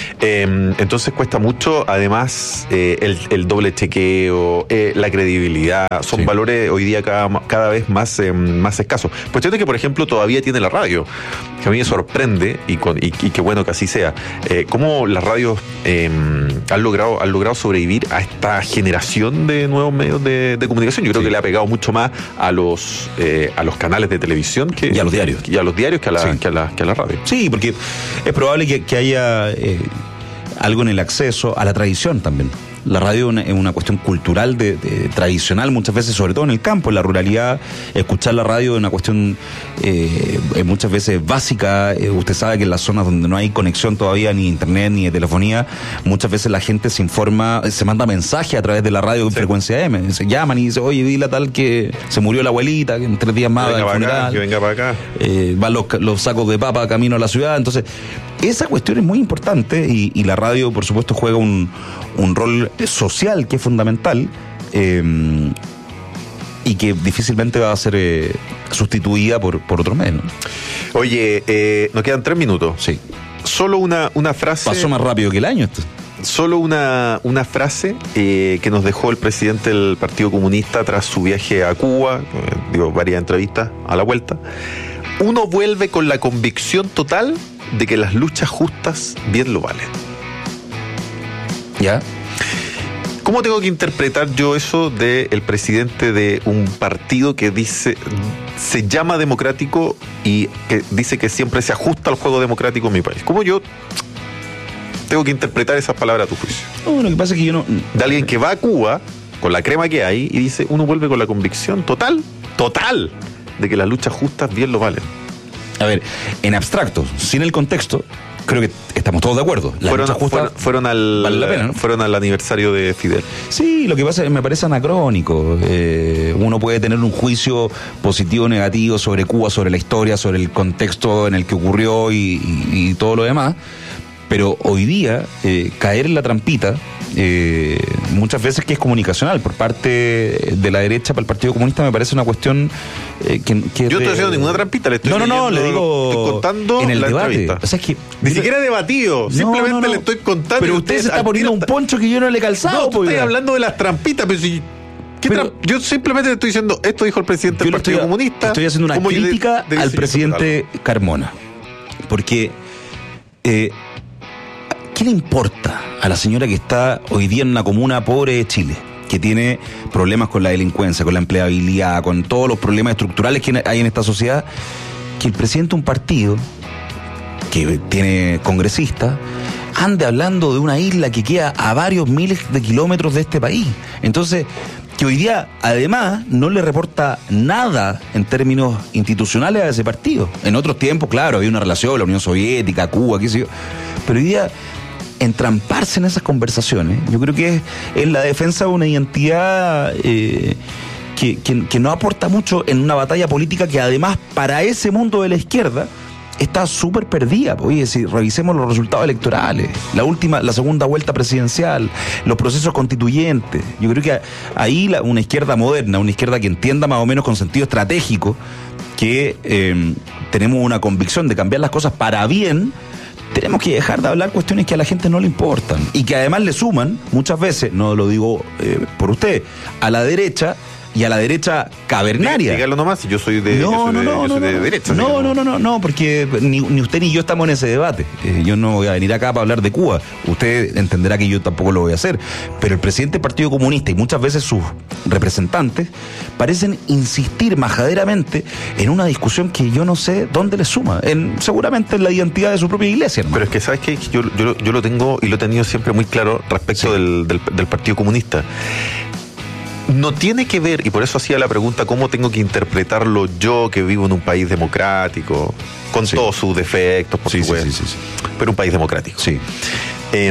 Eh, entonces cuesta mucho, además, eh, el, el doble chequeo, eh, la credibilidad. Son sí. valores hoy día cada, cada vez más, eh, más escasos. Cuestión de que, por ejemplo, todavía tiene la radio, que a mí me sorprende, y, con, y, y qué bueno que así sea, eh, cómo las radios eh, han, logrado, han logrado sobrevivir a esta generación de nuevos medios de, de comunicación. Yo creo sí. que le ha pegado mucho más a los, eh, a los canales de televisión que, y a los diarios. Y a los diarios que a la, sí. que a la, que a la radio. Sí, porque es probable que, que haya eh, algo en el acceso a la tradición también. La radio es una, una cuestión cultural, de, de, tradicional muchas veces, sobre todo en el campo, en la ruralidad. Escuchar la radio es una cuestión eh, muchas veces básica. Eh, usted sabe que en las zonas donde no hay conexión todavía, ni internet, ni de telefonía, muchas veces la gente se informa, se manda mensaje a través de la radio en sí. frecuencia M. Se llaman y dicen, oye, dile a tal que se murió la abuelita, que en tres días más va el funeral. Acá, que venga para acá. Eh, van los, los sacos de papa camino a la ciudad. Entonces, esa cuestión es muy importante y, y la radio, por supuesto, juega un, un rol social que es fundamental eh, y que difícilmente va a ser eh, sustituida por, por otros medios. Oye, eh, nos quedan tres minutos. Sí. Solo una, una frase. Pasó más rápido que el año esto. Solo una, una frase eh, que nos dejó el presidente del Partido Comunista tras su viaje a Cuba, eh, digo, varias entrevistas a la vuelta. Uno vuelve con la convicción total de que las luchas justas bien lo valen. ¿Ya? ¿Cómo tengo que interpretar yo eso del presidente de un partido que dice, se llama democrático y que dice que siempre se ajusta al juego democrático en mi país? ¿Cómo yo tengo que interpretar esas palabras a tu juicio? No, lo que pasa es que yo no... De alguien que va a Cuba con la crema que hay y dice, uno vuelve con la convicción total, total, de que las luchas justas bien lo valen. A ver, en abstracto, sin el contexto, creo que estamos todos de acuerdo. Las fueron, luchas justas fueron, fueron, al, vale la pena, ¿no? fueron al aniversario de Fidel. Sí, lo que pasa es que me parece anacrónico. Eh, uno puede tener un juicio positivo o negativo sobre Cuba, sobre la historia, sobre el contexto en el que ocurrió y, y, y todo lo demás. Pero hoy día, eh, caer en la trampita, eh, muchas veces que es comunicacional por parte de la derecha para el Partido Comunista, me parece una cuestión eh, que, que yo no estoy de... haciendo ninguna trampita, le estoy no, no, no, le digo estoy contando en el la debate. entrevista. O sea, es que ni siquiera he debatido, no, simplemente no, no. le estoy contando. Pero usted se está poniendo un poncho que yo no le he calzado. No, tú estás hablando de las trampitas, pero si... Pero, yo simplemente le estoy diciendo, esto dijo el presidente del Partido estoy, Comunista. Estoy haciendo una crítica de, de al presidente Carmona. Porque... Eh, ¿qué le importa a la señora que está hoy día en una comuna pobre de Chile, que tiene problemas con la delincuencia, con la empleabilidad, con todos los problemas estructurales que hay en esta sociedad, que el presidente de un partido que tiene congresistas ande hablando de una isla que queda a varios miles de kilómetros de este país? Entonces, que hoy día, además, no le reporta nada en términos institucionales a ese partido. En otros tiempos, claro, había una relación, la Unión Soviética, Cuba, qué sé yo, pero hoy día... entramparse en esas conversaciones, yo creo que es, es la defensa de una identidad eh, que, que, que no aporta mucho en una batalla política que además para ese mundo de la izquierda está súper perdida. Oye, si revisemos los resultados electorales, la última, la segunda vuelta presidencial, los procesos constituyentes, yo creo que ahí la, una izquierda moderna, una izquierda que entienda más o menos con sentido estratégico que eh, tenemos una convicción de cambiar las cosas para bien, tenemos que dejar de hablar cuestiones que a la gente no le importan y que además le suman muchas veces, no lo digo eh, por usted, a la derecha y a la derecha cavernaria. Dígalo nomás, yo soy de, no, yo soy no, de, no, yo soy no, de no. derecha. No, no, no, no, no, porque ni, ni usted ni yo estamos en ese debate. Eh, yo no voy a venir acá para hablar de Cuba. Usted entenderá que yo tampoco lo voy a hacer. Pero el presidente del Partido Comunista y muchas veces sus representantes parecen insistir majaderamente en una discusión que yo no sé dónde le suma. En, seguramente en la identidad de su propia iglesia, hermano. Pero es que, ¿sabes qué? Yo, yo, yo lo tengo y lo he tenido siempre muy claro respecto sí. del, del, del Partido Comunista. No tiene que ver, y por eso hacía la pregunta, ¿cómo tengo que interpretarlo yo que vivo en un país democrático, con sí. todos sus defectos, por sí, supuesto, sí, sí, sí. pero un país democrático? Sí. Eh,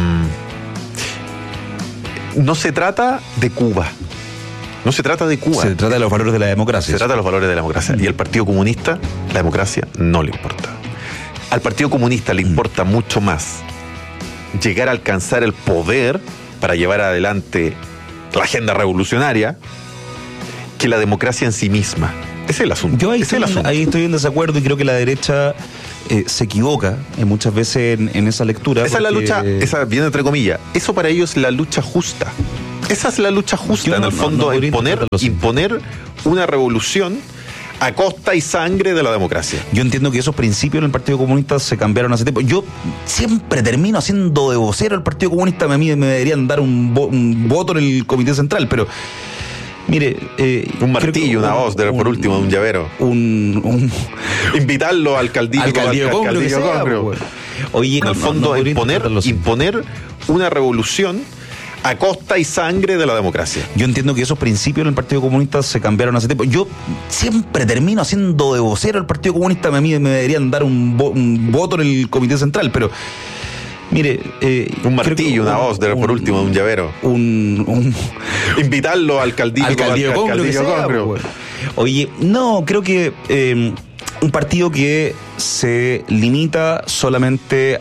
no se trata de Cuba. No se trata de Cuba. Se trata de los valores de la democracia. Se trata de los valores de la democracia. Y al Partido Comunista, la democracia no le importa. Al Partido Comunista le importa mucho más llegar a alcanzar el poder para llevar adelante la agenda revolucionaria que la democracia en sí misma. Ese es el asunto. Yo ahí, Ese estoy, es el asunto. ahí estoy en desacuerdo y creo que la derecha eh, se equivoca eh, muchas veces en, en esa lectura. Esa porque... es la lucha, esa viene entre comillas. Eso para ellos es la lucha justa. Esa es la lucha justa, Yo en no, el fondo, no, no imponer, imponer una revolución a costa y sangre de la democracia. Yo entiendo que esos principios en el Partido Comunista se cambiaron hace tiempo. Yo siempre termino haciendo de vocero al Partido Comunista. A mí me deberían dar un, vo, un voto en el Comité Central, pero mire... Eh, un martillo, una voz, de, por un, último, un llavero. Un... un Invitarlo al caldillo. Al caldillo al, congrio, caldillo congrio. Pues, Oye, en el fondo, no, no imponer, imponer una revolución a costa y sangre de la democracia. Yo entiendo que esos principios en el Partido Comunista se cambiaron hace tiempo. Yo siempre termino haciendo de vocero al Partido Comunista. A mí me deberían dar un, vo, un voto en el Comité Central, pero mire... Eh, un martillo, una voz, de, por último, un llavero. Un... un Invitarlo al caldillo, al caldillo, al, al caldillo sea, pues. Oye, no, creo que... Eh, un partido que se limita solamente